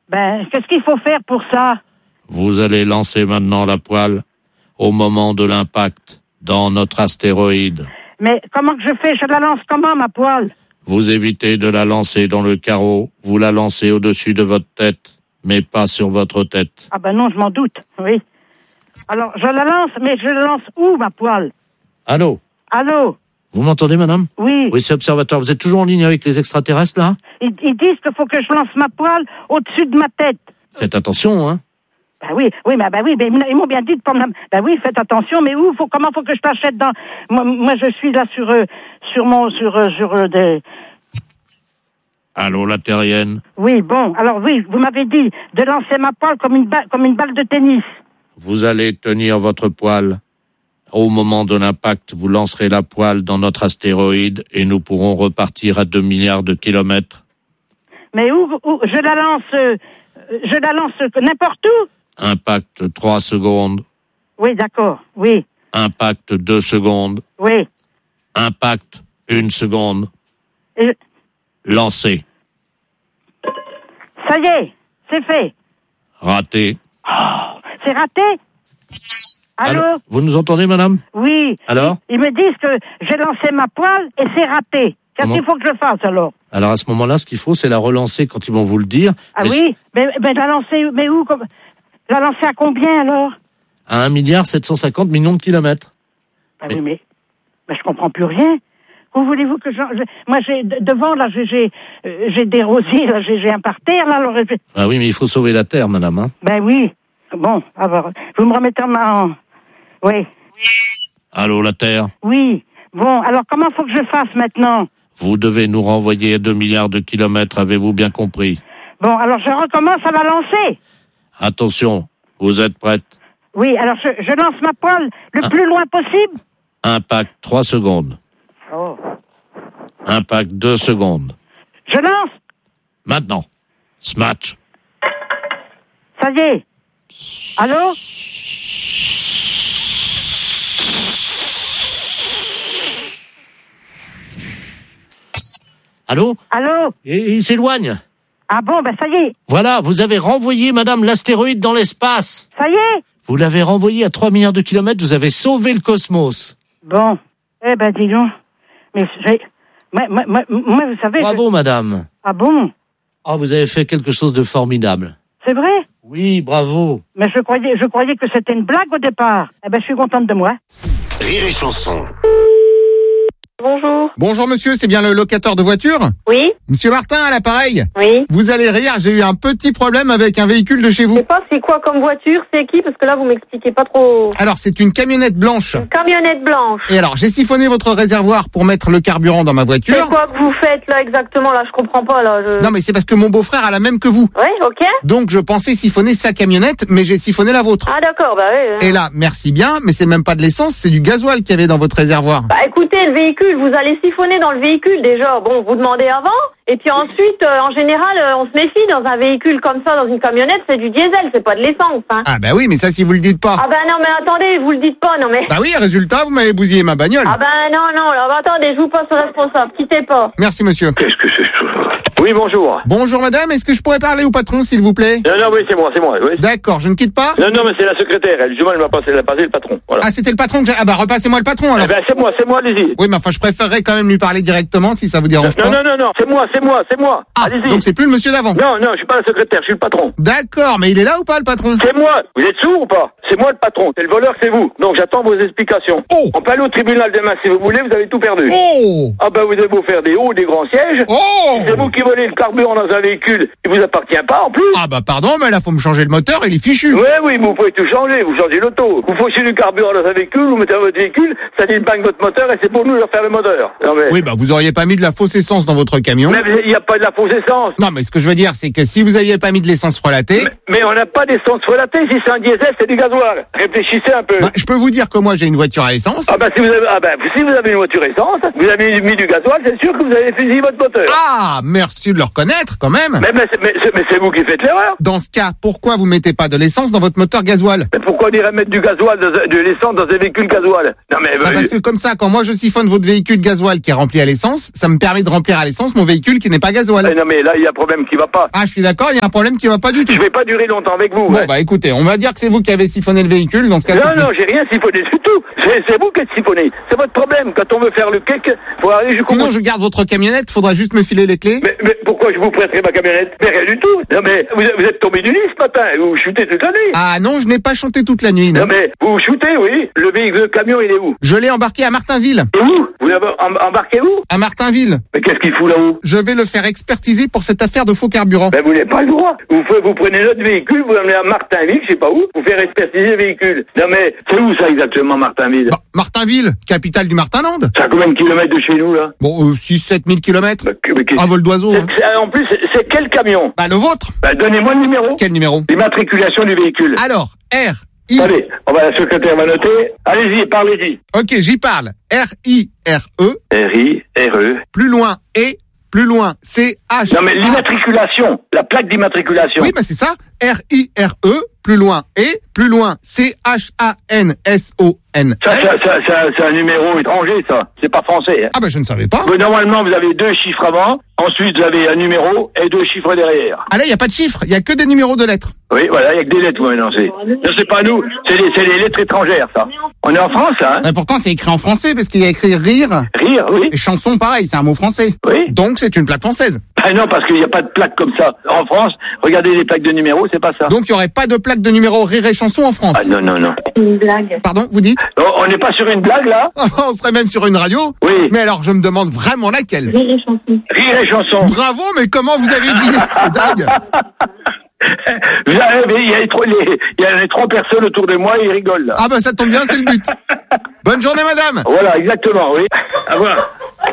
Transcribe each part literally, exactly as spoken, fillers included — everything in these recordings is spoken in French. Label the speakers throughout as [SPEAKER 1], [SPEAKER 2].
[SPEAKER 1] Ben, qu'est-ce qu'il faut faire pour ça?
[SPEAKER 2] Vous allez lancer maintenant la poêle au moment de l'impact dans notre astéroïde.
[SPEAKER 1] Mais comment que je fais? Je la lance comment, ma poêle?
[SPEAKER 2] Vous évitez de la lancer dans le carreau, vous la lancez au-dessus de votre tête, mais pas sur votre tête.
[SPEAKER 1] Ah ben non, je m'en doute, oui. Alors, je la lance, mais je la lance où, ma poêle?
[SPEAKER 2] Allô?
[SPEAKER 1] Allô?
[SPEAKER 2] Vous m'entendez, madame?
[SPEAKER 1] Oui.
[SPEAKER 2] Oui, c'est Observatoire. Vous êtes toujours en ligne avec les extraterrestres, là?
[SPEAKER 1] Ils, ils disent qu'il faut que je lance ma poêle au-dessus de ma tête.
[SPEAKER 2] Faites attention, hein?
[SPEAKER 1] Ben oui, oui, mais ben oui, mais ils m'ont bien dit de prendre la... Ben oui, faites attention, mais où? Faut, comment faut que je t'achète dans... Moi, moi, je suis là sur, euh, sur mon, sur, euh, sur euh, des...
[SPEAKER 2] Allô, la terrienne?
[SPEAKER 1] Oui, bon, alors oui, vous m'avez dit de lancer ma poêle comme une balle, comme une balle de tennis.
[SPEAKER 2] Vous allez tenir votre poêle. Au moment de l'impact, vous lancerez la poêle dans notre astéroïde et nous pourrons repartir à deux milliards de kilomètres.
[SPEAKER 1] Mais où, où je la lance, euh, je la lance n'importe où?
[SPEAKER 2] Impact trois secondes.
[SPEAKER 1] Oui, d'accord, oui.
[SPEAKER 2] Impact deux secondes.
[SPEAKER 1] Oui.
[SPEAKER 2] Impact une seconde.
[SPEAKER 1] Et...
[SPEAKER 2] Lancé.
[SPEAKER 1] Ça y est, c'est fait.
[SPEAKER 2] Raté.
[SPEAKER 1] Oh, c'est raté? Allô?
[SPEAKER 2] Allô? Vous nous entendez, madame?
[SPEAKER 1] Oui.
[SPEAKER 2] Alors?
[SPEAKER 1] Ils, ils me disent que j'ai lancé ma poêle et c'est raté. Qu'est-ce
[SPEAKER 2] Comment?
[SPEAKER 1] qu'il faut que je fasse alors?
[SPEAKER 2] Alors à ce moment-là, ce qu'il faut, c'est la relancer quand ils vont vous le dire.
[SPEAKER 1] Ah
[SPEAKER 2] mais
[SPEAKER 1] oui? Mais, mais la lancer, mais où? Comme... La lancer à combien alors?
[SPEAKER 2] À un milliard sept cent cinquante millions de kilomètres.
[SPEAKER 1] Ah
[SPEAKER 2] mais...
[SPEAKER 1] oui, mais, mais je comprends plus rien. Où voulez-vous que je... Moi, j'ai devant, là, j'ai, j'ai, euh, j'ai des rosiers, là, j'ai, j'ai un parterre, là, alors... Je...
[SPEAKER 2] Ah oui, mais il faut sauver la Terre, madame, hein.
[SPEAKER 1] Ben oui. Bon, alors, vous me remettez en main... Oui.
[SPEAKER 2] Allô, la Terre?
[SPEAKER 1] Oui. Bon, alors, comment faut que je fasse maintenant?
[SPEAKER 2] Vous devez nous renvoyer à deux milliards de kilomètres, avez-vous bien compris?
[SPEAKER 1] Bon, alors, je recommence à la lancer.
[SPEAKER 2] Attention, vous êtes prête?
[SPEAKER 1] Oui, alors, je, je lance ma poêle le
[SPEAKER 2] ah.
[SPEAKER 1] plus loin possible.
[SPEAKER 2] Impact trois secondes.
[SPEAKER 1] Oh.
[SPEAKER 2] Impact deux secondes.
[SPEAKER 1] Je lance.
[SPEAKER 2] Maintenant. Smash.
[SPEAKER 1] Ça y est. Allô?
[SPEAKER 2] Allô?
[SPEAKER 1] Allô?
[SPEAKER 2] Et il s'éloigne.
[SPEAKER 1] Ah bon, ben ça y est.
[SPEAKER 2] Voilà, vous avez renvoyé, madame, l'astéroïde dans l'espace.
[SPEAKER 1] Ça y est.
[SPEAKER 2] Vous l'avez renvoyé à trois milliards de kilomètres, vous avez sauvé le cosmos.
[SPEAKER 1] Bon. Eh ben, dis donc. Mais j'ai... Moi, moi, moi, moi, vous savez...
[SPEAKER 2] Bravo,
[SPEAKER 1] je...
[SPEAKER 2] madame.
[SPEAKER 1] Ah bon?
[SPEAKER 2] Oh, vous avez fait quelque chose de formidable.
[SPEAKER 1] C'est vrai?
[SPEAKER 2] Oui, bravo.
[SPEAKER 1] Mais je croyais, je croyais que c'était une blague au départ. Eh ben, je suis contente de moi.
[SPEAKER 3] Rire et chanson.
[SPEAKER 4] Bonjour.
[SPEAKER 5] Bonjour monsieur, c'est bien le locateur de voiture?
[SPEAKER 4] Oui.
[SPEAKER 5] Monsieur Martin à l'appareil?
[SPEAKER 4] Oui.
[SPEAKER 5] Vous allez rire, j'ai eu un petit problème avec un véhicule de chez
[SPEAKER 4] Je
[SPEAKER 5] vous.
[SPEAKER 4] sais pas c'est quoi comme voiture, c'est qui, parce que là vous m'expliquez pas trop.
[SPEAKER 5] Alors c'est une camionnette blanche.
[SPEAKER 4] Une camionnette blanche.
[SPEAKER 5] Et alors j'ai siphonné votre réservoir pour mettre le carburant dans ma
[SPEAKER 4] C'est
[SPEAKER 5] voiture.
[SPEAKER 4] quoi que vous faites là exactement, là je comprends pas là. Je...
[SPEAKER 5] Non mais c'est parce que mon beau-frère a la même que vous.
[SPEAKER 4] Ouais, ok.
[SPEAKER 5] Donc je pensais siphonner sa camionnette, mais j'ai siphonné la vôtre.
[SPEAKER 4] Ah d'accord, bah oui.
[SPEAKER 5] Et là, merci bien, mais c'est même pas de l'essence, c'est du gasoil qu'il y avait dans votre réservoir.
[SPEAKER 4] Bah écoutez, le véhicule, vous allez siphonner dans le véhicule déjà. Bon, vous demandez avant. Et puis ensuite, euh, en général, euh, on se méfie dans un véhicule comme ça, dans une camionnette, c'est du diesel, c'est pas de l'essence. Hein.
[SPEAKER 5] Ah bah oui, mais ça si vous le dites pas.
[SPEAKER 4] Ah ben non, mais attendez, vous le dites pas, non mais...
[SPEAKER 5] Bah oui, résultat, vous m'avez bousillé ma bagnole.
[SPEAKER 4] Ah ben non, non, là, bah, attendez, je vous passe le responsable, quittez pas.
[SPEAKER 5] Merci monsieur.
[SPEAKER 6] Qu'est-ce que c'est ça? Oui, bonjour.
[SPEAKER 5] Bonjour madame, est-ce que je pourrais parler au patron s'il vous plaît?
[SPEAKER 6] Non, non, oui, c'est moi, c'est moi. Oui.
[SPEAKER 5] D'accord, je ne quitte pas.
[SPEAKER 6] Non, non, mais c'est la secrétaire. Elle, justement, elle m'a passé, elle a passé le patron. Voilà.
[SPEAKER 5] Ah c'était le patron que j'ai... Ah bah repassez-moi le patron alors.
[SPEAKER 6] Eh ben, c'est moi, c'est moi, allez-y.
[SPEAKER 5] Oui mais enfin je préférerais quand même lui parler directement si ça vous dérange
[SPEAKER 6] Non,
[SPEAKER 5] pas.
[SPEAKER 6] non, non, non, c'est moi, c'est moi, c'est moi.
[SPEAKER 5] Ah,
[SPEAKER 6] Allez-y.
[SPEAKER 5] donc c'est plus le monsieur d'avant.
[SPEAKER 6] Non, non, je suis pas la secrétaire, je suis le patron.
[SPEAKER 5] D'accord, mais il est là ou pas le patron?
[SPEAKER 6] C'est moi. Vous êtes sourd ou pas? C'est moi le patron. C'est le voleur, c'est vous. Donc j'attends vos explications.
[SPEAKER 5] Oh.
[SPEAKER 6] On peut aller au tribunal demain si vous voulez, vous avez tout perdu.
[SPEAKER 5] Oh.
[SPEAKER 6] Ah ben vous avez beau faire des hauts, des grands sièges.
[SPEAKER 5] Oh.
[SPEAKER 6] C'est vous qui volez le carburant dans un véhicule qui vous appartient pas en plus.
[SPEAKER 5] Ah bah pardon, mais là faut me changer le moteur, il est fichu.
[SPEAKER 6] Ouais, oui, mais vous pouvez tout changer, vous changez l'auto. Vous fauchez du carburant dans un véhicule, vous mettez dans votre véhicule, ça dit bang votre moteur et c'est pour nous de refaire le moteur. Non mais...
[SPEAKER 5] Oui bah vous auriez pas mis de la fausse essence dans votre camion.
[SPEAKER 6] Mais il n'y a pas de la fausse essence.
[SPEAKER 5] Non mais ce que je veux dire c'est que si vous aviez pas mis de l'essence frelatée...
[SPEAKER 6] Mais, mais on n'a pas d'essence frelatée, si c'est un diesel, c'est du gasoil. Réfléchissez un peu.
[SPEAKER 5] Bah, je peux vous dire que moi j'ai une voiture à essence.
[SPEAKER 6] Ah bah si vous avez, ah bah, si vous avez une voiture essence, vous avez mis du gasoil, c'est sûr que vous avez fusillé votre moteur.
[SPEAKER 5] Ah, merci de le reconnaître quand même.
[SPEAKER 6] Mais, mais, mais, mais c'est vous qui faites l'erreur.
[SPEAKER 5] Dans ce cas, pourquoi vous mettez pas de l'essence dans votre moteur gasoil?
[SPEAKER 6] Mais pourquoi on irait mettre du gasoil, de, de l'essence dans un véhicule gasoil? Non mais...
[SPEAKER 5] Bah, parce que comme ça, quand moi je siphonne votre véhicule gasoil qui est rempli à l'essence, ça me permet de remplir à l'essence mon véhicule véhicule qui n'est pas gasoil.
[SPEAKER 6] Eh non, mais là, il y a un problème qui va pas.
[SPEAKER 5] Ah, je suis d'accord, il y a un problème qui va pas du tout.
[SPEAKER 6] Je vais pas durer longtemps avec vous.
[SPEAKER 5] Bon,
[SPEAKER 6] ouais.
[SPEAKER 5] bah écoutez, on va dire que c'est vous qui avez siphonné le véhicule, dans ce cas.
[SPEAKER 6] Non, non, j'ai rien siphonné du tout. C'est, c'est vous qui êtes siphonné. C'est votre problème. Quand on veut faire le cake, faut aller jusqu'au
[SPEAKER 5] Sinon,
[SPEAKER 6] bout.
[SPEAKER 5] je garde votre camionnette, faudra juste me filer les clés.
[SPEAKER 6] Mais, mais pourquoi je vous prêterai ma camionnette? Mais rien du tout. Non, mais vous, vous êtes tombé du lit ce matin. Vous shootez toute la nuit.
[SPEAKER 5] Ah non, je n'ai pas chanté toute la nuit, non.
[SPEAKER 6] Non, mais vous shootez, oui. Le véhicule, le camion, il est où?
[SPEAKER 5] Je l'ai embarqué à Martinville.
[SPEAKER 6] Et où? Vous l'avez em- embarqué où?
[SPEAKER 5] À Martinville.
[SPEAKER 6] Mais qu'est-ce qu'il fout là-haut?
[SPEAKER 5] Je vais le faire expertiser pour cette affaire de faux carburant.
[SPEAKER 6] Ben, vous n'avez pas le droit. Vous, faites- vous prenez notre véhicule, vous l'amenez à Martinville, je sais pas où, vous faire expertiser le véhicule. Non, mais c'est où ça exactement, Martinville?
[SPEAKER 5] Bah, Martinville, capitale du Martinland.
[SPEAKER 6] C'est à combien de kilomètres de chez nous, là?
[SPEAKER 5] Bon, euh, six sept mille kilomètres.
[SPEAKER 6] Bah, que- mais qu'est-ce-
[SPEAKER 5] À vol d'oiseau.
[SPEAKER 6] C'est-
[SPEAKER 5] Hein.
[SPEAKER 6] c'est- En plus, c'est, c'est quel camion?
[SPEAKER 5] Bah, le vôtre.
[SPEAKER 6] Bah, donnez-moi le numéro.
[SPEAKER 5] Quel numéro?
[SPEAKER 6] L'immatriculation du véhicule.
[SPEAKER 5] Alors, R, I.
[SPEAKER 6] Allez, on va, la secrétaire va noter. Allez-y, parlez-y.
[SPEAKER 5] Ok, j'y parle. R, I, R, E.
[SPEAKER 6] R I R E.
[SPEAKER 5] Plus loin, E. Plus loin, C, H.
[SPEAKER 6] Non, mais l'immatriculation, la plaque d'immatriculation.
[SPEAKER 5] Oui, bah c'est ça. R, I, R, E. Plus loin, E. Plus loin, C, H, A, N, S, O, N.
[SPEAKER 6] Ça, ça, ça, ça, c'est un numéro étranger, ça. C'est pas français. Hein.
[SPEAKER 5] Ah bah je ne savais pas.
[SPEAKER 6] Mais normalement, vous avez deux chiffres avant, ensuite vous avez un numéro et deux chiffres derrière.
[SPEAKER 5] Ah là, il n'y a pas de chiffres, il n'y a que des numéros de lettres.
[SPEAKER 6] Oui, voilà, il n'y a que des lettres, maintenant. C'est, non, c'est pas nous, c'est les, c'est les lettres étrangères, ça. On est en France, hein.
[SPEAKER 5] Et pourtant, c'est écrit en français, parce qu'il y a écrit rire.
[SPEAKER 6] Rire, oui.
[SPEAKER 5] Et chanson, pareil, c'est un mot français.
[SPEAKER 6] Oui.
[SPEAKER 5] Donc, c'est une plaque française.
[SPEAKER 6] Ah non, parce qu'il n'y a pas de plaque comme ça. En France, regardez les plaques de numéro, c'est pas ça.
[SPEAKER 5] Donc, il n'y aurait pas de plaque de numéro rire et chanson en France.
[SPEAKER 6] Ah non, non, non.
[SPEAKER 4] Une blague.
[SPEAKER 5] Pardon, vous dites?
[SPEAKER 6] Oh, on n'est pas sur une blague, là?
[SPEAKER 5] On serait même sur une radio.
[SPEAKER 6] Oui.
[SPEAKER 5] Mais alors, je me demande vraiment laquelle.
[SPEAKER 4] Rire et chanson.
[SPEAKER 6] Rire et chanson.
[SPEAKER 5] Bravo, mais comment vous avez deviné? C'est dingue.
[SPEAKER 6] Vous avez- Il y a les trois, les, il y a les trois personnes autour de moi, ils rigolent, là.
[SPEAKER 5] Ah bah, ça tombe bien, c'est le but. Bonne journée, madame.
[SPEAKER 6] Voilà, exactement, oui. À voir.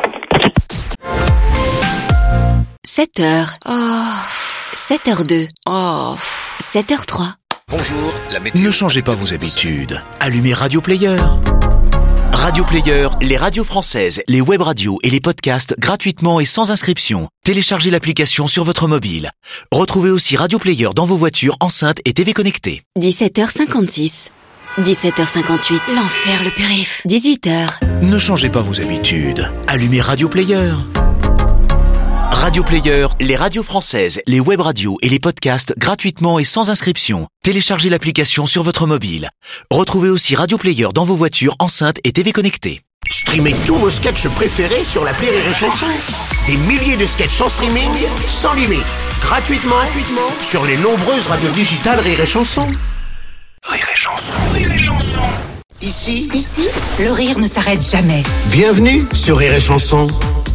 [SPEAKER 3] sept heures. Oh. sept heures deux. Oh. sept heures trois.
[SPEAKER 7] Bonjour, la météo. Ne changez pas vos habitudes. Allumez Radio Player. Radio Player, les radios françaises, les web radios et les podcasts gratuitement et sans inscription. Téléchargez l'application sur votre mobile. Retrouvez aussi Radio Player dans vos voitures, enceintes et T V connectées.
[SPEAKER 3] dix-sept heures cinquante-six. dix-sept heures cinquante-huit. L'enfer, le périph. dix-huit heures.
[SPEAKER 7] Ne changez pas vos habitudes. Allumez Radio Player. Radio Player, les radios françaises, les web radios et les podcasts gratuitement et sans inscription. Téléchargez l'application sur votre mobile. Retrouvez aussi Radio Player dans vos voitures, enceintes et T V connectées.
[SPEAKER 8] Streamez tous vos sketchs préférés sur l'appli Rire et Chanson. Des milliers de sketchs en streaming, sans limite, gratuitement, gratuitement sur les nombreuses radios digitales Rire et Chanson. Rire et Chanson, Rire et Chanson. Ici,
[SPEAKER 3] Ici, le rire ne s'arrête jamais.
[SPEAKER 8] bienvenue sur Rire et Chanson.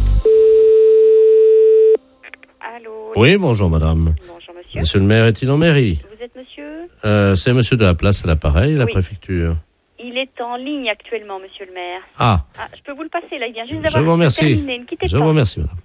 [SPEAKER 9] Allô.
[SPEAKER 2] Oui, bonjour madame.
[SPEAKER 9] Bonjour monsieur.
[SPEAKER 2] Monsieur le maire est-il en mairie?
[SPEAKER 9] Vous êtes monsieur?
[SPEAKER 2] euh, C'est monsieur de la place à l'appareil, la
[SPEAKER 9] Oui.
[SPEAKER 2] préfecture.
[SPEAKER 9] Il est en ligne actuellement, monsieur le maire.
[SPEAKER 2] Ah,
[SPEAKER 9] Ah, je peux vous le passer là, il vient juste
[SPEAKER 2] je
[SPEAKER 9] d'avoir
[SPEAKER 2] vous remercie.
[SPEAKER 9] terminé. Ne quittez
[SPEAKER 2] Je
[SPEAKER 9] pas.
[SPEAKER 2] vous remercie madame.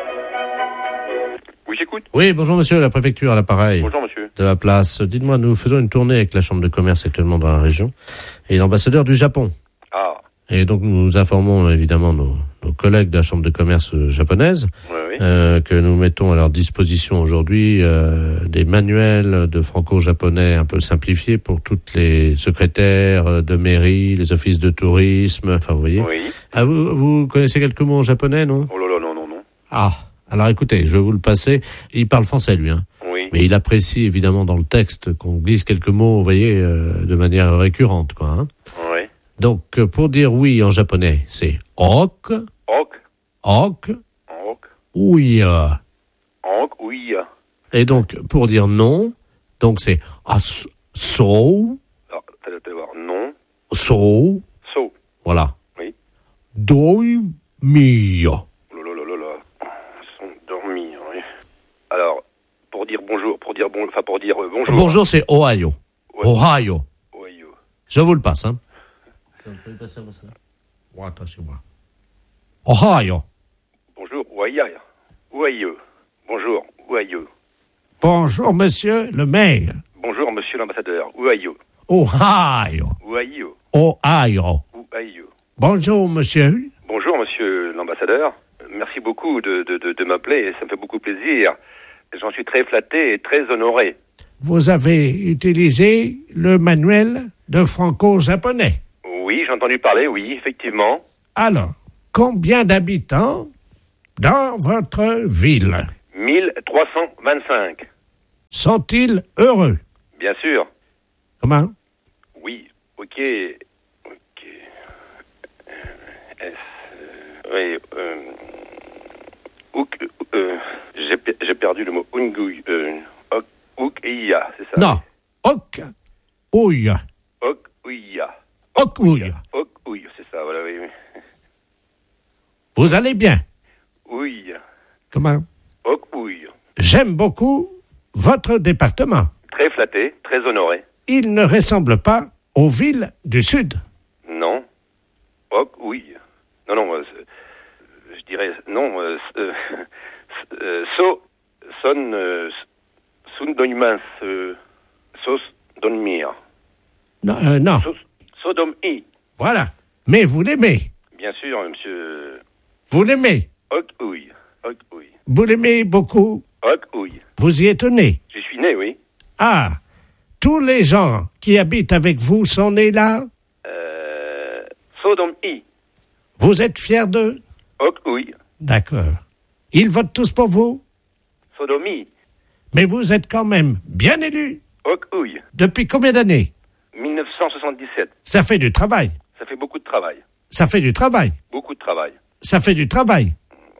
[SPEAKER 6] Oui, j'écoute.
[SPEAKER 2] Oui, bonjour monsieur, la préfecture à l'appareil.
[SPEAKER 6] Bonjour, monsieur.
[SPEAKER 2] De la place. Dites-moi, nous faisons une tournée avec la chambre de commerce actuellement dans la région et l'ambassadeur du Japon.
[SPEAKER 6] Ah,
[SPEAKER 2] Et donc nous informons évidemment nos, nos collègues de la chambre de commerce japonaise
[SPEAKER 6] oui, oui.
[SPEAKER 2] euh, que nous mettons à leur disposition aujourd'hui euh, des manuels de franco-japonais un peu simplifiés pour toutes les secrétaires de mairie, les offices de tourisme, enfin vous voyez.
[SPEAKER 6] Oui.
[SPEAKER 2] Ah, vous, vous connaissez quelques mots en japonais, non?
[SPEAKER 6] Oh là là, non, non, non.
[SPEAKER 2] Ah, alors écoutez, je vais vous le passer. Il parle français lui, hein.
[SPEAKER 6] Oui.
[SPEAKER 2] Mais il apprécie évidemment dans le texte qu'on glisse quelques mots, vous voyez, euh, de manière récurrente, quoi. Hein.
[SPEAKER 6] Oui.
[SPEAKER 2] Donc, euh, pour dire oui en japonais, c'est ok,
[SPEAKER 6] Ok.
[SPEAKER 2] ok,
[SPEAKER 6] Ok.
[SPEAKER 2] oui.
[SPEAKER 6] Ok, oui.
[SPEAKER 2] Et donc, pour dire non, donc c'est as, so,
[SPEAKER 6] Alors, t'as le voir. Non.
[SPEAKER 2] so,
[SPEAKER 6] So.
[SPEAKER 2] voilà.
[SPEAKER 6] Oui.
[SPEAKER 2] Doi mi.
[SPEAKER 6] Oh là là là là là. Ils sont dormis, oui. Alors, pour dire bonjour, pour dire bon, enfin pour dire euh, bonjour.
[SPEAKER 2] Bonjour, c'est Ohio.
[SPEAKER 6] Ouais.
[SPEAKER 2] Ohio.
[SPEAKER 6] Oui, euh,
[SPEAKER 2] Je vous le passe, hein. Vous pouvez passer moi ça. Ouais, attachez-moi. Ohio.
[SPEAKER 6] bonjour, ouaïa. Ouaïeux. Bonjour, ouaïeux.
[SPEAKER 2] Bonjour, monsieur le maire.
[SPEAKER 6] Bonjour, monsieur l'ambassadeur. Ouaïeux.
[SPEAKER 2] Ohio.
[SPEAKER 6] Ouaïeux.
[SPEAKER 2] Ohio.
[SPEAKER 6] Ouaïeux.
[SPEAKER 2] Bonjour, monsieur.
[SPEAKER 6] Bonjour, monsieur l'ambassadeur. Merci beaucoup de, de, de, de m'appeler. Ça me fait beaucoup plaisir. J'en suis très flatté et très honoré.
[SPEAKER 2] Vous avez utilisé le manuel de franco-japonais.
[SPEAKER 6] Oui, j'ai entendu parler, oui, effectivement.
[SPEAKER 2] Alors, combien d'habitants
[SPEAKER 10] dans votre ville?
[SPEAKER 11] mille trois cent vingt-cinq.
[SPEAKER 10] Sont-ils heureux?
[SPEAKER 11] Bien sûr.
[SPEAKER 10] Comment?
[SPEAKER 11] Oui, ok. Ok. S, euh, oui, euh... Ouk, euh, j'ai, j'ai perdu le mot Ungouy. Euh, ok, Ouk-Iya, c'est ça?
[SPEAKER 10] Non. Ok. Ouya.
[SPEAKER 11] Ok-Ouya.
[SPEAKER 10] Ok-Ouya.
[SPEAKER 11] Ok-Ouya, c'est ça, voilà, oui, oui.
[SPEAKER 10] Vous allez bien?
[SPEAKER 11] Oui.
[SPEAKER 10] Comment?
[SPEAKER 11] Ok-Ouya.
[SPEAKER 10] J'aime beaucoup votre département.
[SPEAKER 11] Très flatté, très honoré.
[SPEAKER 10] Il ne ressemble pas aux villes du Sud.
[SPEAKER 11] Non. Ok-Ouya. Non, non, euh, je dirais, non, euh, euh, euh, so, son, euh, sun donimans, euh, sos donmir.
[SPEAKER 10] Non, euh, non.
[SPEAKER 11] So, sodom i.
[SPEAKER 10] Voilà. Mais vous l'aimez.
[SPEAKER 11] Bien sûr, monsieur.
[SPEAKER 10] Vous l'aimez.
[SPEAKER 11] Ok-Ouya. Ok-Ouya.
[SPEAKER 10] Vous l'aimez beaucoup.
[SPEAKER 11] Ok-Ouya.
[SPEAKER 10] Vous y êtes né.
[SPEAKER 11] Je suis né, oui.
[SPEAKER 10] Ah. Tous les gens qui habitent avec vous sont nés là?
[SPEAKER 11] Euh, sodom i.
[SPEAKER 10] Vous êtes fiers d'eux?
[SPEAKER 11] Ok-Ouya.
[SPEAKER 10] D'accord. Ils votent tous pour vous?
[SPEAKER 11] Sodomie.
[SPEAKER 10] Mais vous êtes quand même bien élu.
[SPEAKER 11] Ok-Ouya.
[SPEAKER 10] Depuis combien d'années?
[SPEAKER 11] mille neuf cent soixante-dix-sept.
[SPEAKER 10] Ça fait du travail.
[SPEAKER 11] Ça fait beaucoup de travail.
[SPEAKER 10] Ça fait du travail.
[SPEAKER 11] Beaucoup de travail.
[SPEAKER 10] Ça fait du travail.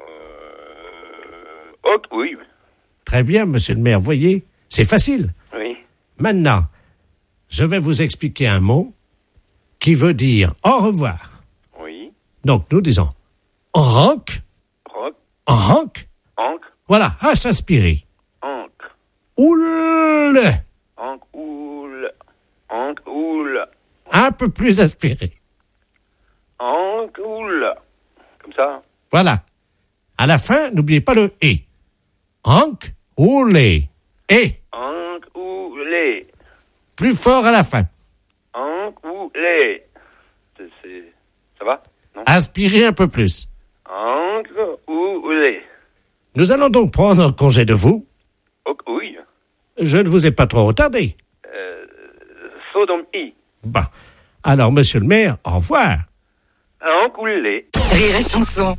[SPEAKER 11] Euh... Ok-Ouya.
[SPEAKER 10] Très bien, monsieur le maire. Voyez, c'est facile.
[SPEAKER 11] Oui.
[SPEAKER 10] Maintenant, je vais vous expliquer un mot qui veut dire au revoir.
[SPEAKER 11] Oui.
[SPEAKER 10] Donc, nous disons rank.
[SPEAKER 11] Rock.
[SPEAKER 10] Rank.
[SPEAKER 11] Ancre.
[SPEAKER 10] Voilà, à s'inspirer.
[SPEAKER 11] Ancre.
[SPEAKER 10] Oule.
[SPEAKER 11] Ancre. Oule. Ancre. Oule.
[SPEAKER 10] Un peu plus aspiré.
[SPEAKER 11] Ancre. Oule. Comme ça.
[SPEAKER 10] Voilà. À la fin, n'oubliez pas le « et ». Rank. Oule. Et.
[SPEAKER 11] Ancre. Oule.
[SPEAKER 10] Plus fort à la fin.
[SPEAKER 11] Ancre. Oule. C'est, c'est... Ça va? Non?
[SPEAKER 10] Aspirez un peu plus.
[SPEAKER 11] Ancre. Oule.
[SPEAKER 10] Nous allons donc prendre congé de vous.
[SPEAKER 11] Ok, oui.
[SPEAKER 10] Je ne vous ai pas trop retardé.
[SPEAKER 11] Euh, Sodom i.
[SPEAKER 10] Bon. Alors, monsieur le maire, au revoir.
[SPEAKER 11] Encoulé.
[SPEAKER 12] Rire et chanson.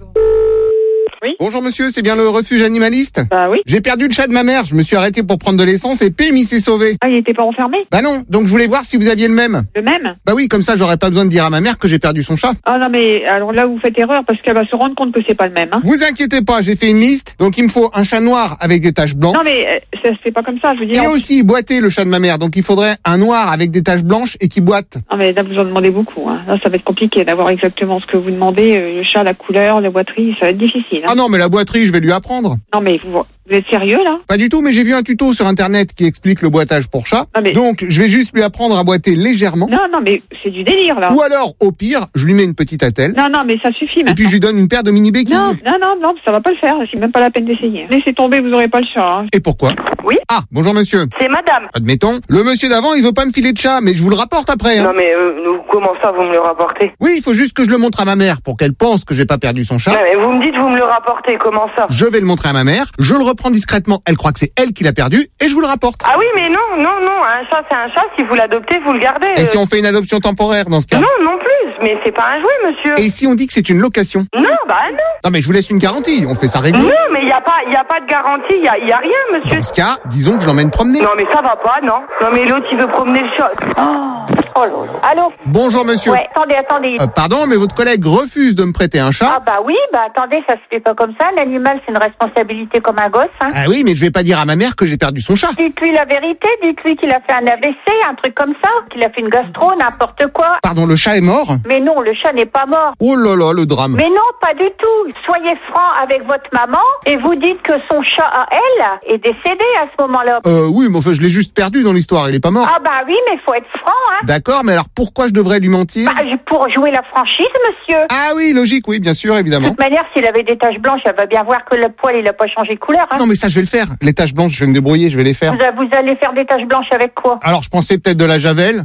[SPEAKER 5] Oui. Bonjour monsieur, c'est bien le refuge animaliste?
[SPEAKER 1] Bah oui.
[SPEAKER 5] J'ai perdu le chat de ma mère, je me suis arrêté pour prendre de l'essence et pim, il s'est sauvé.
[SPEAKER 1] Ah, il était pas enfermé?
[SPEAKER 5] Bah non, donc je voulais voir si vous aviez le même.
[SPEAKER 1] Le même?
[SPEAKER 5] Bah oui, comme ça j'aurais pas besoin de dire à ma mère que j'ai perdu son chat.
[SPEAKER 1] Ah non mais alors là vous faites erreur parce qu'elle va se rendre compte que c'est pas le même. Hein.
[SPEAKER 5] Vous inquiétez pas, j'ai fait une liste, donc il me faut un chat noir avec des taches blanches.
[SPEAKER 1] Non mais euh, ça se fait pas comme ça, je veux dire.
[SPEAKER 5] Et aussi boité le chat de ma mère, donc il faudrait un noir avec des taches blanches et qui boite.
[SPEAKER 1] Non mais là vous en demandez beaucoup. Hein. Là ça va être compliqué d'avoir exactement ce que vous demandez, euh, le chat, la couleur, la boiterie, ça va être difficile. Hein.
[SPEAKER 5] Ah non mais la boiterie je vais lui apprendre.
[SPEAKER 1] Non mais vous, vous êtes sérieux là?
[SPEAKER 5] Pas du tout, mais j'ai vu un tuto sur internet qui explique le boitage pour chat.
[SPEAKER 1] Non, mais...
[SPEAKER 5] Donc je vais juste lui apprendre à boiter légèrement.
[SPEAKER 1] Non non mais c'est du délire là.
[SPEAKER 5] Ou alors au pire, je lui mets une petite attelle.
[SPEAKER 1] Non non mais ça suffit maintenant.
[SPEAKER 5] Et puis je lui donne une paire de mini béquilles.
[SPEAKER 1] Non non non non, ça va pas le faire, c'est même pas la peine d'essayer. Laissez tomber, vous aurez pas le chat. Hein.
[SPEAKER 5] Et pourquoi?
[SPEAKER 4] Oui.
[SPEAKER 5] Ah, bonjour monsieur.
[SPEAKER 4] C'est madame.
[SPEAKER 5] Admettons, le monsieur d'avant, il veut pas me filer de chat, mais je vous le rapporte après. Hein.
[SPEAKER 4] Non mais euh, nous, comment ça vous me le rapportez?
[SPEAKER 5] Oui, il faut juste que je le montre à ma mère pour qu'elle pense que j'ai pas perdu son chat.
[SPEAKER 4] Non mais vous me dites vous me le rapportez, comment ça?
[SPEAKER 5] Je vais le montrer à ma mère, je le reprends discrètement, elle croit que c'est elle qui l'a perdu, et je vous le rapporte.
[SPEAKER 4] Ah oui mais non, non, non, un chat c'est un chat, si vous l'adoptez, vous le gardez.
[SPEAKER 5] Et si on fait une adoption temporaire dans ce cas?
[SPEAKER 4] Non, non plus, mais c'est pas un jouet monsieur.
[SPEAKER 5] Et si on dit que c'est une location?
[SPEAKER 4] Non, bah non.
[SPEAKER 5] Non mais je vous laisse une garantie, on fait ça régulièrement.
[SPEAKER 4] Non mais il y a pas, il y a pas de garantie, il y a, y a rien monsieur.
[SPEAKER 5] Dans ce cas, disons que je l'emmène promener.
[SPEAKER 4] Non mais ça va pas, non. Non mais l'autre il veut promener le chat. Oh, oh là là. Allô?
[SPEAKER 5] Bonjour monsieur.
[SPEAKER 13] Ouais, attendez, attendez.
[SPEAKER 5] Euh, pardon, mais votre collègue refuse de me prêter un chat.
[SPEAKER 13] Ah bah oui, bah attendez, ça se fait pas comme ça. L'animal, c'est une responsabilité comme un gosse. Hein.
[SPEAKER 5] Ah oui, mais je vais pas dire à ma mère que j'ai perdu son chat.
[SPEAKER 13] Dites-lui la vérité, dites-lui qu'il a fait un A V C, un truc comme ça, qu'il a fait une gastro, n'importe quoi.
[SPEAKER 5] Pardon, le chat est mort?
[SPEAKER 13] Mais non, le chat n'est pas mort.
[SPEAKER 5] Oh là là, le drame.
[SPEAKER 13] Mais non, pas du tout. Soyez franc avec votre maman et vous dites que son chat à elle est décédé à ce moment-là.
[SPEAKER 5] Euh, oui, mais enfin, je l'ai juste perdu dans l'histoire, il est pas mort.
[SPEAKER 13] Ah bah oui, mais faut être franc, hein.
[SPEAKER 5] D'accord, mais alors pourquoi je devrais lui mentir?
[SPEAKER 13] Bah, pour jouer la franchise, monsieur.
[SPEAKER 5] Ah oui, logique, oui, bien sûr, évidemment.
[SPEAKER 13] De toute manière, s'il avait des taches blanches, elle va bien voir que le poil, il a pas changé de couleur, hein.
[SPEAKER 5] Non, mais ça, je vais le faire. Les taches blanches, je vais me débrouiller, je vais les faire.
[SPEAKER 13] Vous, vous allez faire des taches blanches avec quoi?
[SPEAKER 5] Alors, je pensais peut-être de la javel.
[SPEAKER 13] Oh!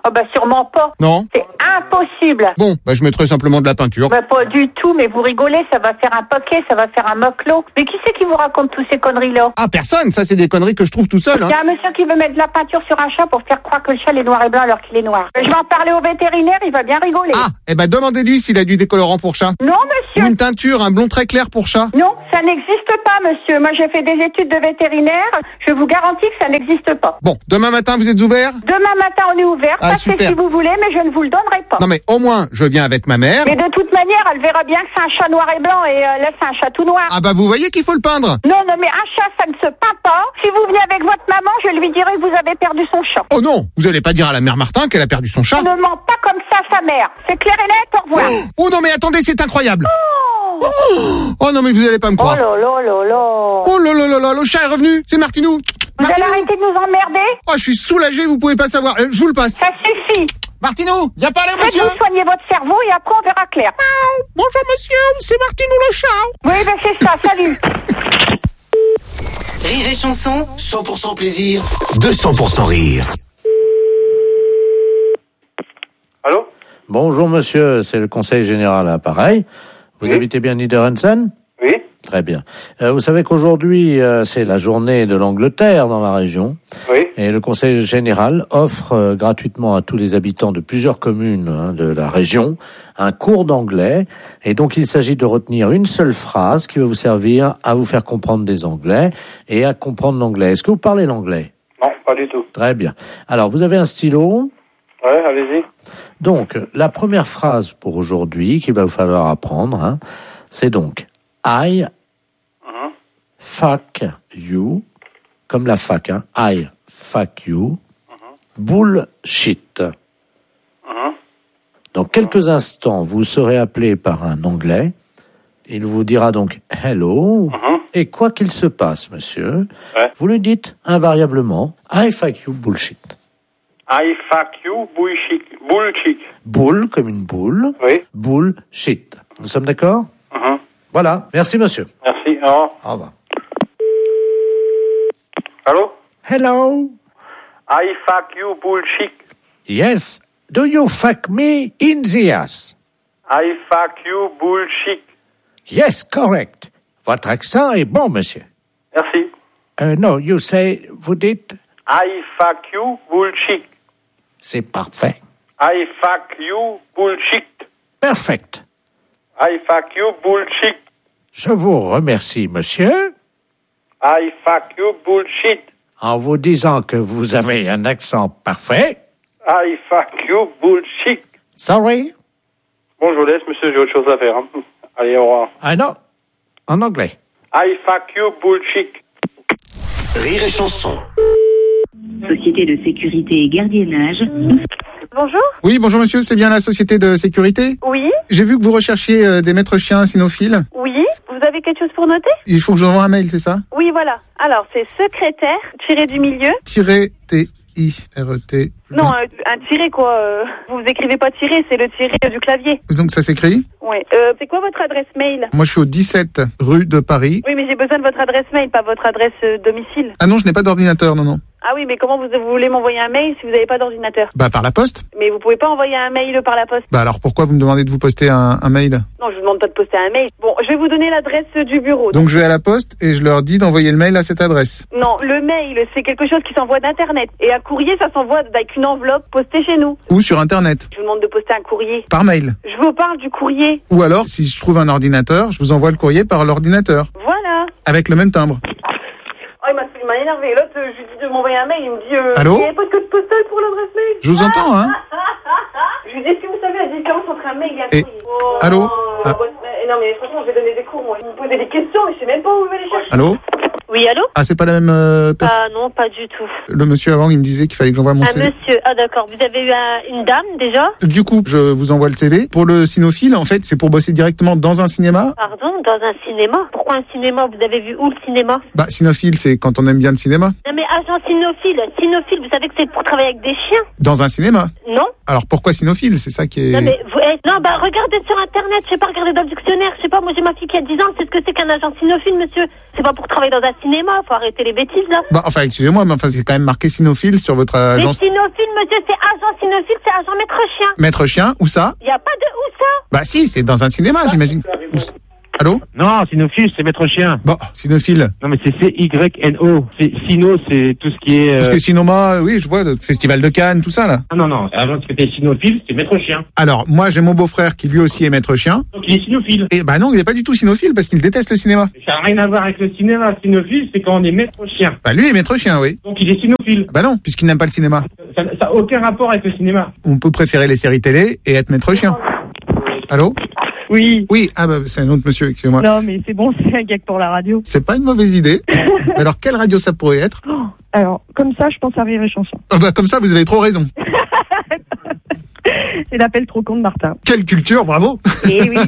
[SPEAKER 13] Oh bah sûrement pas.
[SPEAKER 5] Non.
[SPEAKER 13] C'est impossible.
[SPEAKER 5] Bon, bah je mettrai simplement de la peinture.
[SPEAKER 13] Bah pas du tout, mais vous rigolez, ça va faire un paquet, ça va faire un moclo. Mais qui c'est qui vous raconte toutes ces conneries-là?
[SPEAKER 5] Ah, personne, ça c'est des conneries que je trouve tout seul.
[SPEAKER 13] Il
[SPEAKER 5] Hein.
[SPEAKER 13] y a un monsieur qui veut mettre de la peinture sur un chat pour faire croire que le chat est noir et blanc alors qu'il est noir. Je vais en parler au vétérinaire, il va bien rigoler.
[SPEAKER 5] Ah, eh ben demandez-lui s'il a du décolorant pour chat.
[SPEAKER 13] Non,
[SPEAKER 5] Ou
[SPEAKER 13] monsieur.
[SPEAKER 5] une teinture, un blond très clair pour chat.
[SPEAKER 13] Non, ça n'existe pas, monsieur. Moi, j'ai fait des études de vétérinaire. Je vous garantis que ça n'existe pas.
[SPEAKER 5] Bon, demain matin vous êtes ouvert?
[SPEAKER 13] Demain matin, on est ouvert.
[SPEAKER 5] Ah,
[SPEAKER 13] Passez
[SPEAKER 5] super.
[SPEAKER 13] si vous voulez, mais je ne vous le donnerai pas.
[SPEAKER 5] Non mais au moins, je viens avec ma mère.
[SPEAKER 13] Mais de toute manière, elle verra bien que c'est un chat noir et blanc et euh, là, c'est un chat tout noir.
[SPEAKER 5] Ah bah vous voyez qu'il faut le peindre.
[SPEAKER 13] Non, non, mais un chat, ça ne se peint pas. Si vous venez avec votre maman, je lui dirai que vous avez perdu son chat.
[SPEAKER 5] Oh non, vous allez pas dire à la mère Martin qu'elle a perdu son chat.
[SPEAKER 13] On ne ment pas comme ça, sa mère. C'est clair et net, au revoir.
[SPEAKER 5] Oh non mais attendez, c'est incroyable.
[SPEAKER 13] Oh,
[SPEAKER 5] Oh non mais vous allez pas me
[SPEAKER 13] oh
[SPEAKER 5] croire.
[SPEAKER 13] là là là là.
[SPEAKER 5] Oh là là là là, le chat est revenu. C'est Martinou.
[SPEAKER 13] Vous allez
[SPEAKER 5] Martinou.
[SPEAKER 13] arrêter de nous emmerder?
[SPEAKER 5] Oh, je suis soulagé, vous pouvez pas savoir. Euh, je vous le passe.
[SPEAKER 13] Ça suffit.
[SPEAKER 5] Martinou, viens parler au monsieur.
[SPEAKER 13] Faites-vous soigner votre cerveau et après on verra clair.
[SPEAKER 5] Bonjour monsieur, c'est Martinou le chat.
[SPEAKER 13] Oui, ben c'est ça, salut.
[SPEAKER 3] Rire et chanson,
[SPEAKER 8] cent pour cent plaisir, deux cents pour cent rire.
[SPEAKER 11] Allô?
[SPEAKER 2] Bonjour monsieur, c'est le conseil général à l'appareil. Vous
[SPEAKER 11] Oui.
[SPEAKER 2] habitez bien Niederhansen?
[SPEAKER 11] Oui.
[SPEAKER 2] Très bien. Euh, vous savez qu'aujourd'hui, euh, c'est la journée de l'Angleterre dans la région.
[SPEAKER 11] Oui.
[SPEAKER 2] Et le conseil général offre euh, gratuitement à tous les habitants de plusieurs communes hein, de la région un cours d'anglais. Et donc, il s'agit de retenir une seule phrase qui va vous servir à vous faire comprendre des anglais et à comprendre l'anglais. Est-ce que vous parlez l'anglais?
[SPEAKER 11] Non, pas du tout.
[SPEAKER 2] Très bien. Alors, vous avez un stylo?
[SPEAKER 11] Ouais, allez-y.
[SPEAKER 2] Donc, la première phrase pour aujourd'hui qu'il va vous falloir apprendre, hein, c'est donc I
[SPEAKER 11] Mhm.
[SPEAKER 2] fuck you, comme la fac, hein, I fuck you, bullshit.
[SPEAKER 11] Mhm.
[SPEAKER 2] Dans quelques instants, vous serez appelé par un Anglais. Il vous dira donc hello.
[SPEAKER 11] Mhm.
[SPEAKER 2] Et quoi qu'il se passe, monsieur,
[SPEAKER 11] Ouais.
[SPEAKER 2] vous lui dites invariablement I fuck you bullshit.
[SPEAKER 11] I fuck you, bullshit. Bullshit.
[SPEAKER 2] Bull comme une boule.
[SPEAKER 11] Oui.
[SPEAKER 2] Bullshit. Nous sommes d'accord?
[SPEAKER 11] Mhm.
[SPEAKER 2] Voilà. Merci, monsieur.
[SPEAKER 11] Merci. Au revoir.
[SPEAKER 2] Au revoir.
[SPEAKER 11] Allô?
[SPEAKER 2] Hello.
[SPEAKER 11] I fuck you, bullshit.
[SPEAKER 2] Yes. Do you fuck me in the ass?
[SPEAKER 11] I fuck you, bullshit.
[SPEAKER 2] Yes, correct. Votre accent est bon, monsieur.
[SPEAKER 11] Merci.
[SPEAKER 2] Uh, no, you say, vous dites,
[SPEAKER 11] I fuck you, bullshit.
[SPEAKER 2] c'est parfait.
[SPEAKER 11] I fuck you, bullshit.
[SPEAKER 2] Perfect.
[SPEAKER 11] I fuck you, bullshit.
[SPEAKER 2] Je vous remercie, monsieur,
[SPEAKER 11] I fuck you, bullshit.
[SPEAKER 2] en vous disant que vous avez un accent parfait.
[SPEAKER 11] I fuck you, bullshit.
[SPEAKER 2] Sorry?
[SPEAKER 11] Bon, je vous laisse, monsieur, j'ai autre chose à faire. Hein. Allez, au revoir.
[SPEAKER 2] Ah non, en anglais.
[SPEAKER 11] I fuck you, bullshit.
[SPEAKER 8] Rire et chanson.
[SPEAKER 12] Société de sécurité et gardiennage.
[SPEAKER 14] Bonjour.
[SPEAKER 5] Oui, bonjour monsieur, c'est bien la société de sécurité?
[SPEAKER 14] Oui.
[SPEAKER 5] J'ai vu que vous recherchiez euh, des maîtres chiens cynophiles.
[SPEAKER 14] Oui. Vous avez quelque chose pour noter?
[SPEAKER 5] Il faut que je vous envoie un mail, c'est ça?
[SPEAKER 14] Oui, voilà. Alors, c'est secrétaire, tiré du milieu.
[SPEAKER 5] Tiré T I R E T.
[SPEAKER 14] Non, un, un tiré, quoi. Euh, vous écrivez pas tiré, c'est le tiré du clavier.
[SPEAKER 5] Donc ça s'écrit?
[SPEAKER 14] Oui. Euh, c'est quoi votre adresse mail?
[SPEAKER 5] Moi je suis au dix-sept rue de Paris.
[SPEAKER 14] Oui, mais j'ai besoin de votre adresse mail, pas votre adresse euh, domicile.
[SPEAKER 5] Ah non, je n'ai pas d'ordinateur, non, non.
[SPEAKER 14] Ah oui, mais comment vous, vous voulez m'envoyer un mail si vous n'avez pas d'ordinateur?
[SPEAKER 5] Bah par la poste.
[SPEAKER 14] Mais vous pouvez pas envoyer un mail par la poste.
[SPEAKER 5] Bah alors pourquoi vous me demandez de vous poster un, un mail?
[SPEAKER 14] Non, je vous demande pas de poster un mail. Bon, je vais vous donner l'adresse du bureau.
[SPEAKER 5] Donc je vais à la poste et je leur dis d'envoyer le mail à cette adresse.
[SPEAKER 14] Non, le mail, c'est quelque chose qui s'envoie d'Internet. Et un courrier, ça s'envoie avec une enveloppe postée chez nous.
[SPEAKER 5] Ou sur Internet.
[SPEAKER 14] Je vous demande de poster un courrier.
[SPEAKER 5] Par mail.
[SPEAKER 14] Je vous parle du courrier.
[SPEAKER 5] Ou alors, si je trouve un ordinateur, je vous envoie le courrier par l'ordinateur.
[SPEAKER 14] Voilà.
[SPEAKER 5] Avec le même timbre.
[SPEAKER 14] Oh, il m'a, il m'a énervé. L'autre, euh, je lui dis de m'envoyer un mail. Il me dit... Euh,
[SPEAKER 5] Allô?
[SPEAKER 14] il n'y a pas de code postal pour l'adresse mail.
[SPEAKER 5] Je vous entends, hein.
[SPEAKER 14] Je lui dis, est-ce que vous savez la différence entre un mail et un
[SPEAKER 5] Et-
[SPEAKER 14] courrier? Oh,
[SPEAKER 5] Allô?
[SPEAKER 14] non,
[SPEAKER 5] Ah.
[SPEAKER 14] la boîte mail- Non, mais franchement, je vais donner des cours, moi. Vous me posez des questions, mais je sais même pas où je vais les chercher.
[SPEAKER 5] Allô?
[SPEAKER 9] Oui, allô?
[SPEAKER 5] Ah, c'est pas la même euh, personne.
[SPEAKER 9] Ah non, pas du tout.
[SPEAKER 5] Le monsieur avant, il me disait qu'il fallait que j'envoie mon
[SPEAKER 9] Un
[SPEAKER 5] C V.
[SPEAKER 9] monsieur. Ah d'accord. Vous avez eu un- une dame déjà?
[SPEAKER 5] Du coup, je vous envoie le C V. Pour le cynophile, en fait, c'est pour bosser directement dans un cinéma.
[SPEAKER 9] Pardon, dans un cinéma? Pourquoi un cinéma? Vous avez vu où le cinéma?
[SPEAKER 5] Bah, cynophile, c'est quand on aime bien le cinéma.
[SPEAKER 9] Non mais agent cynophile. Cynophile, vous savez que c'est pour travailler avec des chiens?
[SPEAKER 5] Dans un cinéma.
[SPEAKER 9] Non?
[SPEAKER 5] Alors pourquoi cynophile? C'est ça qui est...
[SPEAKER 9] Non mais vous, eh, non bah regardez sur internet, je sais pas, regardez dans le dictionnaire, je sais pas, moi j'ai ma fille qui a dix ans, c'est ce que c'est qu'un agent cynophile, monsieur. C'est pas pour travailler dans un cinéma, faut arrêter les bêtises là.
[SPEAKER 5] Bah, enfin, excusez-moi, mais enfin, c'est quand même marqué cynophile sur votre
[SPEAKER 9] Mais
[SPEAKER 5] agence.
[SPEAKER 9] cynophile, monsieur, c'est agent cynophile, c'est agent maître chien.
[SPEAKER 5] Maître chien, où ça?
[SPEAKER 9] Il n'y a pas de où ça?
[SPEAKER 5] Bah si, c'est dans un cinéma, j'imagine. Où... Allô?
[SPEAKER 15] Non, cynophile, c'est maître chien.
[SPEAKER 5] Bon, cynophile.
[SPEAKER 15] Non, mais c'est C Y N O. C'est cyno, c'est tout ce qui est... Euh...
[SPEAKER 5] Tout ce qui est cinéma, oui, je vois, le festival de Cannes, tout ça, là.
[SPEAKER 15] Ah non, non, avant que t'es cynophile, c'est maître chien.
[SPEAKER 5] Alors, moi, j'ai mon beau-frère qui lui aussi est maître chien.
[SPEAKER 15] Donc il est cynophile.
[SPEAKER 5] Et bah non, il est pas du tout cynophile parce qu'il déteste le cinéma.
[SPEAKER 15] Ça n'a rien à voir avec le cinéma. Cynophile, c'est quand on est maître chien.
[SPEAKER 5] Bah lui est maître chien, oui.
[SPEAKER 15] Donc il est cynophile.
[SPEAKER 5] Bah non, puisqu'il n'aime pas le cinéma.
[SPEAKER 15] Ça n'a aucun rapport avec le cinéma.
[SPEAKER 5] On peut préférer les séries télé et être maître chien. Allô?
[SPEAKER 16] Oui.
[SPEAKER 5] Oui, ah bah c'est un autre monsieur, excusez-moi.
[SPEAKER 16] Non, mais c'est bon, c'est un gag pour la radio.
[SPEAKER 5] C'est pas une mauvaise idée. Alors, quelle radio ça pourrait être?
[SPEAKER 16] Oh, alors, comme ça, je pense à Rire et Chanson.
[SPEAKER 5] Ah bah comme ça, vous avez trop raison.
[SPEAKER 16] C'est l'appel trop con de Martin.
[SPEAKER 5] Quelle culture, bravo.
[SPEAKER 16] Eh oui.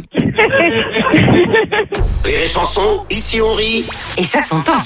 [SPEAKER 8] Rire et Chanson, ici on rit.
[SPEAKER 3] Et ça s'entend.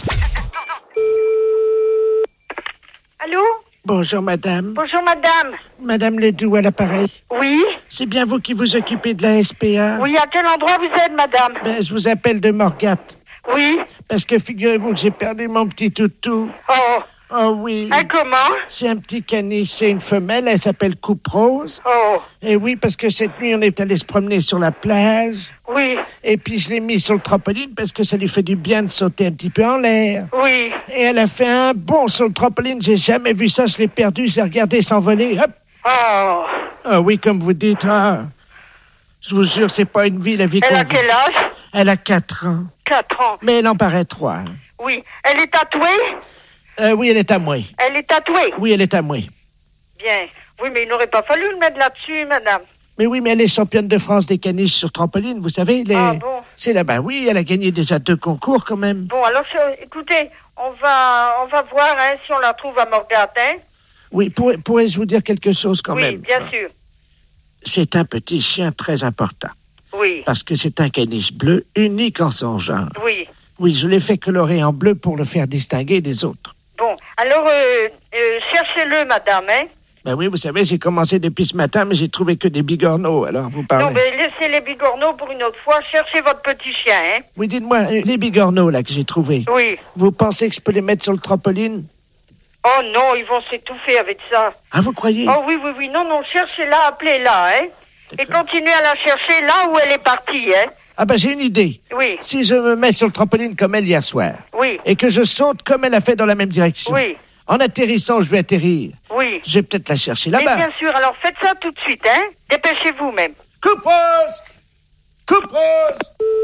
[SPEAKER 13] Allô?
[SPEAKER 1] Bonjour madame.
[SPEAKER 13] Bonjour madame.
[SPEAKER 1] Madame Ledoux à l'appareil.
[SPEAKER 13] Oui?
[SPEAKER 1] C'est bien vous qui vous occupez de la S P A?
[SPEAKER 13] Oui, à quel endroit vous êtes madame?
[SPEAKER 1] Ben, je vous appelle de Morgat.
[SPEAKER 13] Oui?
[SPEAKER 1] Parce que figurez-vous que j'ai perdu mon petit toutou.
[SPEAKER 13] Oh.
[SPEAKER 1] Oh oui.
[SPEAKER 13] Ah, comment?
[SPEAKER 1] C'est un petit caniche, c'est une femelle, elle s'appelle Coupe Rose.
[SPEAKER 13] Oh.
[SPEAKER 1] Et oui, parce que cette nuit, on est allé se promener sur la plage.
[SPEAKER 13] Oui.
[SPEAKER 1] Et puis, je l'ai mis sur le trampoline parce que ça lui fait du bien de sauter un petit peu en l'air.
[SPEAKER 13] Oui.
[SPEAKER 1] Et elle a fait un bond sur le trampoline, j'ai jamais vu ça, je l'ai perdu, je l'ai regardé s'envoler, hop.
[SPEAKER 13] Oh.
[SPEAKER 1] Ah oui, comme vous dites, ah. Je vous jure, c'est pas une vie, la vie qu'on
[SPEAKER 13] Elle a
[SPEAKER 1] vit.
[SPEAKER 13] quel âge?
[SPEAKER 1] Elle a quatre ans.
[SPEAKER 13] Quatre ans.
[SPEAKER 1] Mais elle en paraît trois.
[SPEAKER 13] Oui. Elle est tatouée?
[SPEAKER 1] Euh, oui, elle est à moi.
[SPEAKER 13] Elle est tatouée?
[SPEAKER 1] Oui, elle est à moi.
[SPEAKER 13] Bien. Oui, mais il n'aurait pas fallu le mettre là-dessus, madame.
[SPEAKER 1] Mais oui, mais elle est championne de France des caniches sur trampoline, vous savez. Les...
[SPEAKER 13] Ah bon?
[SPEAKER 1] C'est là-bas, oui, elle a gagné déjà deux concours quand même.
[SPEAKER 13] Bon, alors, je- écoutez, on va, on va voir hein, si on la trouve à Morgat, hein?
[SPEAKER 1] Oui, pour- pourrais-je vous dire quelque chose quand
[SPEAKER 13] oui,
[SPEAKER 1] même?
[SPEAKER 13] bien sûr.
[SPEAKER 1] C'est un petit chien très important.
[SPEAKER 13] Oui.
[SPEAKER 1] Parce que c'est un caniche bleu, unique en son genre.
[SPEAKER 13] Oui.
[SPEAKER 1] Oui, je l'ai fait colorer en bleu pour le faire distinguer des autres.
[SPEAKER 13] Bon, alors, euh, euh, cherchez-le, madame, hein?
[SPEAKER 1] Ben oui, vous savez, j'ai commencé depuis ce matin, mais j'ai trouvé que des bigorneaux, alors vous parlez.
[SPEAKER 13] Non, mais laissez les bigorneaux pour une autre fois. Cherchez votre petit chien, hein?
[SPEAKER 1] Oui, dites-moi, euh, les bigorneaux, là, que j'ai trouvés.
[SPEAKER 13] Oui.
[SPEAKER 1] Vous pensez que je peux les mettre sur le trampoline?
[SPEAKER 13] Oh non, ils vont s'étouffer avec ça.
[SPEAKER 1] Ah, vous croyez?
[SPEAKER 13] Oh oui, oui, oui. Non, non, cherchez-la, appelez-la, hein? Et continuez à la chercher là où elle est partie, hein?
[SPEAKER 1] Ah ben j'ai une idée.
[SPEAKER 13] Oui.
[SPEAKER 1] Si je me mets sur le trampoline comme elle hier soir,
[SPEAKER 13] Oui.
[SPEAKER 1] et que je saute comme elle a fait dans la même direction,
[SPEAKER 13] Oui.
[SPEAKER 1] en atterrissant, je vais atterrir.
[SPEAKER 13] Oui.
[SPEAKER 1] Je vais peut-être la chercher
[SPEAKER 13] Mais
[SPEAKER 1] là-bas.
[SPEAKER 13] bien sûr, alors faites ça tout de suite, hein? Dépêchez-vous même.
[SPEAKER 1] Coupe rose! Coupe rose!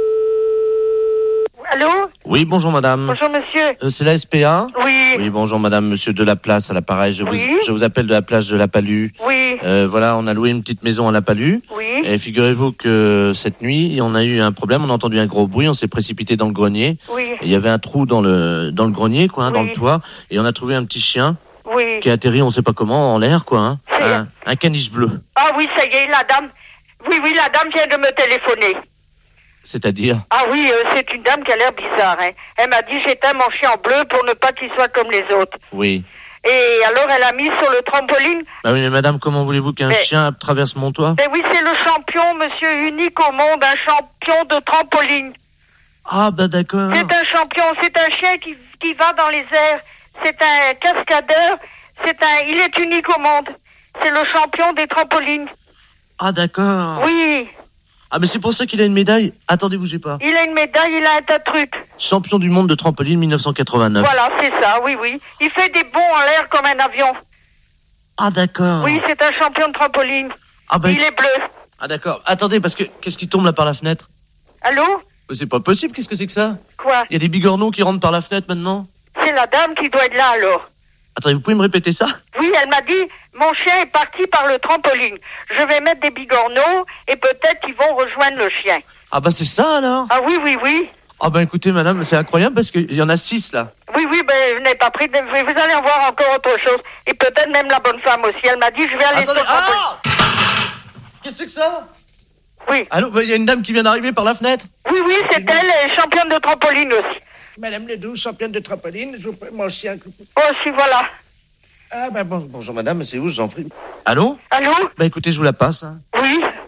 [SPEAKER 13] Allô?
[SPEAKER 17] Oui, bonjour madame.
[SPEAKER 13] Bonjour monsieur.
[SPEAKER 17] Euh, c'est la S P A?
[SPEAKER 13] Oui.
[SPEAKER 17] Oui, bonjour madame, monsieur Delaplace à l'appareil. Je,
[SPEAKER 13] Oui.
[SPEAKER 17] vous, je vous appelle de la plage de la Palue.
[SPEAKER 13] Oui.
[SPEAKER 17] Euh, voilà, on a loué une petite maison à la Palue.
[SPEAKER 13] Oui.
[SPEAKER 17] Et figurez-vous que cette nuit, on a eu un problème, on a entendu un gros bruit, on s'est précipité dans le grenier.
[SPEAKER 13] Oui.
[SPEAKER 17] Et il y avait un trou dans le, dans le grenier, quoi, hein, dans
[SPEAKER 13] Oui.
[SPEAKER 17] le toit. Et on a trouvé un petit chien
[SPEAKER 13] Oui.
[SPEAKER 17] qui a atterri, on sait pas comment, en l'air, quoi. Hein. Un, un caniche bleu.
[SPEAKER 13] Ah oui, ça y est, la dame. Oui, oui, la dame vient de me téléphoner.
[SPEAKER 17] C'est-à-dire?
[SPEAKER 13] Ah oui, euh, c'est une dame qui a l'air bizarre, hein. Elle m'a dit j'éteins mon chien en bleu pour ne pas qu'il soit comme les autres.
[SPEAKER 17] Oui.
[SPEAKER 13] Et alors elle a mis sur le trampoline.
[SPEAKER 17] Bah oui, mais madame, comment voulez-vous qu'un
[SPEAKER 13] Mais-
[SPEAKER 17] chien traverse mon toit?
[SPEAKER 13] Ben oui, c'est le champion, monsieur unique au monde, un champion de trampoline.
[SPEAKER 17] Ah, bah d'accord.
[SPEAKER 13] C'est un champion, c'est un chien qui, qui va dans les airs. C'est un cascadeur, c'est un, il est unique au monde. C'est le champion des trampolines.
[SPEAKER 17] Ah, d'accord.
[SPEAKER 13] Oui,
[SPEAKER 17] Ah, mais c'est pour ça qu'il a une médaille. Attendez, bougez pas.
[SPEAKER 13] il a une médaille, il a un tas de trucs.
[SPEAKER 17] Champion du monde de trampoline mille neuf cent quatre-vingt-neuf.
[SPEAKER 13] Voilà, c'est ça, oui, oui. Il fait des bonds en l'air comme un avion.
[SPEAKER 17] Ah, d'accord.
[SPEAKER 13] Oui, c'est un champion de trampoline.
[SPEAKER 17] Ah, bah,
[SPEAKER 13] Il est bleu.
[SPEAKER 17] Ah, d'accord. Attendez, parce que qu'est-ce qui tombe là par la fenêtre?
[SPEAKER 13] Allô?
[SPEAKER 17] Mais c'est pas possible, qu'est-ce que c'est que ça?
[SPEAKER 13] Quoi?
[SPEAKER 17] Il y a des bigorneaux qui rentrent par la fenêtre maintenant?
[SPEAKER 13] C'est la dame qui doit être là alors.
[SPEAKER 17] Attendez, vous pouvez me répéter ça?
[SPEAKER 13] Oui, elle m'a dit, mon chien est parti par le trampoline. Je vais mettre des bigorneaux et peut-être qu'ils vont rejoindre le chien.
[SPEAKER 17] Ah, bah c'est ça alors?
[SPEAKER 13] Ah oui, oui, oui.
[SPEAKER 17] Ah, bah écoutez, madame, c'est incroyable parce qu'il y en a six là.
[SPEAKER 13] Oui, oui, ben, je n'ai pas pris de... Vous allez en voir encore autre chose. Et peut-être même la bonne femme aussi. Elle m'a dit, je vais aller
[SPEAKER 17] Attendez,
[SPEAKER 13] sur le trampoline.
[SPEAKER 17] ah Qu'est-ce que c'est que ça?
[SPEAKER 13] Oui.
[SPEAKER 17] Allô, bah il y a une dame qui vient d'arriver par la fenêtre.
[SPEAKER 13] Oui, oui, c'est elle, elle est championne de trampoline aussi.
[SPEAKER 1] Madame Ledoux, championne de trampoline, je vous prie, mon chien.
[SPEAKER 13] Oh, si, voilà.
[SPEAKER 1] Ah, ben bon.
[SPEAKER 17] Bonjour madame, c'est où, je vous en prie. Allô?
[SPEAKER 13] Allô?
[SPEAKER 17] Bah écoutez, je vous la passe. Hein.
[SPEAKER 13] Oui.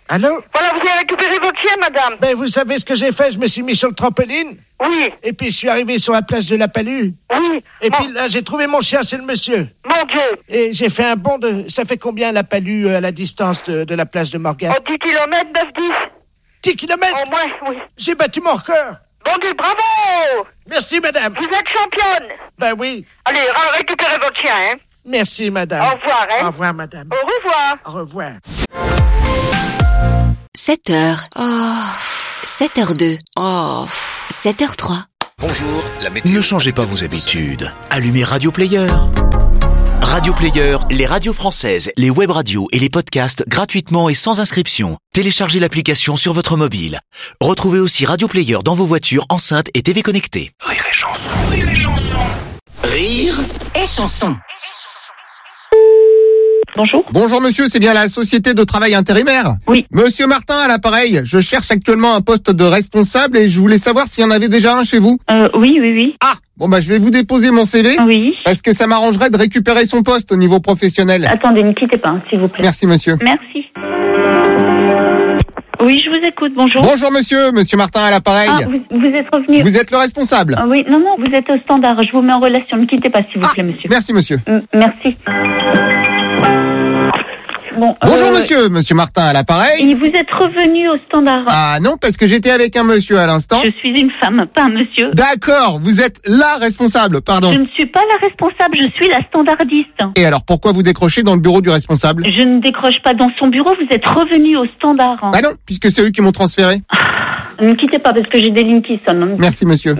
[SPEAKER 10] Allô?
[SPEAKER 13] Voilà, vous avez récupéré votre chien, madame.
[SPEAKER 10] Ben, vous savez ce que j'ai fait? Je me suis mis sur le trampoline.
[SPEAKER 13] Oui.
[SPEAKER 10] Et puis, je suis arrivé sur la place de la Palue.
[SPEAKER 13] Oui.
[SPEAKER 10] Et
[SPEAKER 13] Bon.
[SPEAKER 10] puis, là, j'ai trouvé mon chien, c'est le monsieur.
[SPEAKER 13] Mon Dieu.
[SPEAKER 10] Et j'ai fait un bond de... Ça fait combien, la Palue, euh, à la distance de, de la place de Morgane?
[SPEAKER 13] Oh, dix kilomètres, neuf dix.
[SPEAKER 10] dix kilomètres?
[SPEAKER 13] Au moins, oui.
[SPEAKER 10] J'ai battu mon record.
[SPEAKER 13] Bon Dieu, bravo.
[SPEAKER 10] Merci, madame.
[SPEAKER 13] Vous êtes championne.
[SPEAKER 10] Ben oui.
[SPEAKER 13] Allez, ré- récupérez votre chien, hein.
[SPEAKER 10] Merci, madame.
[SPEAKER 13] Au revoir, hein.
[SPEAKER 10] Au revoir, madame.
[SPEAKER 13] Au revoir.
[SPEAKER 10] Au revoir.
[SPEAKER 3] sept heures. Oh. sept heures deux. Oh. sept heures trois.
[SPEAKER 7] Bonjour, la météo. Ne changez pas vos habitudes. Allumez Radio Player. Radio Player, les radios françaises, les web radios et les podcasts gratuitement et sans inscription. Téléchargez l'application sur votre mobile. Retrouvez aussi Radio Player dans vos voitures, enceintes et T V connectées.
[SPEAKER 8] Rire et chanson, rire et chanson. Rire
[SPEAKER 3] et chanson.
[SPEAKER 16] Bonjour.
[SPEAKER 5] Bonjour monsieur, c'est bien la société de travail intérimaire?
[SPEAKER 16] Oui.
[SPEAKER 5] Monsieur Martin à l'appareil, je cherche actuellement un poste de responsable et je voulais savoir s'il y en avait déjà un chez vous.
[SPEAKER 16] Euh, oui, oui, oui.
[SPEAKER 5] Ah, bon bah je vais vous déposer mon C V.
[SPEAKER 16] Oui.
[SPEAKER 5] Parce que ça m'arrangerait de récupérer son poste au niveau professionnel.
[SPEAKER 16] Attendez, ne quittez pas, hein, s'il vous plaît.
[SPEAKER 5] Merci monsieur.
[SPEAKER 16] Merci. Oui, je vous écoute, bonjour.
[SPEAKER 5] Bonjour monsieur, monsieur Martin à l'appareil.
[SPEAKER 16] Ah, vous, vous êtes revenu.
[SPEAKER 5] Vous êtes le responsable.
[SPEAKER 16] Ah, oui, non, non, vous êtes au standard. Je vous mets en relation. Ne quittez pas, s'il vous plaît, monsieur.
[SPEAKER 5] Merci monsieur.
[SPEAKER 16] M- merci. Bon,
[SPEAKER 5] Bonjour
[SPEAKER 16] euh,
[SPEAKER 5] monsieur, monsieur Martin à l'appareil.
[SPEAKER 16] Et vous êtes revenu au standard.
[SPEAKER 5] Ah non, parce que j'étais avec un monsieur à l'instant.
[SPEAKER 16] Je suis une femme, pas un monsieur.
[SPEAKER 5] D'accord, vous êtes la responsable, pardon.
[SPEAKER 16] Je ne suis pas la responsable, je suis la standardiste.
[SPEAKER 5] Et alors pourquoi vous décrochez dans le bureau du responsable?
[SPEAKER 16] Je ne décroche pas dans son bureau, vous êtes revenu au standard.
[SPEAKER 5] Bah non, puisque c'est eux qui m'ont transféré.
[SPEAKER 16] Ne quittez pas parce que j'ai des lignes qui sonnent.
[SPEAKER 5] Merci monsieur.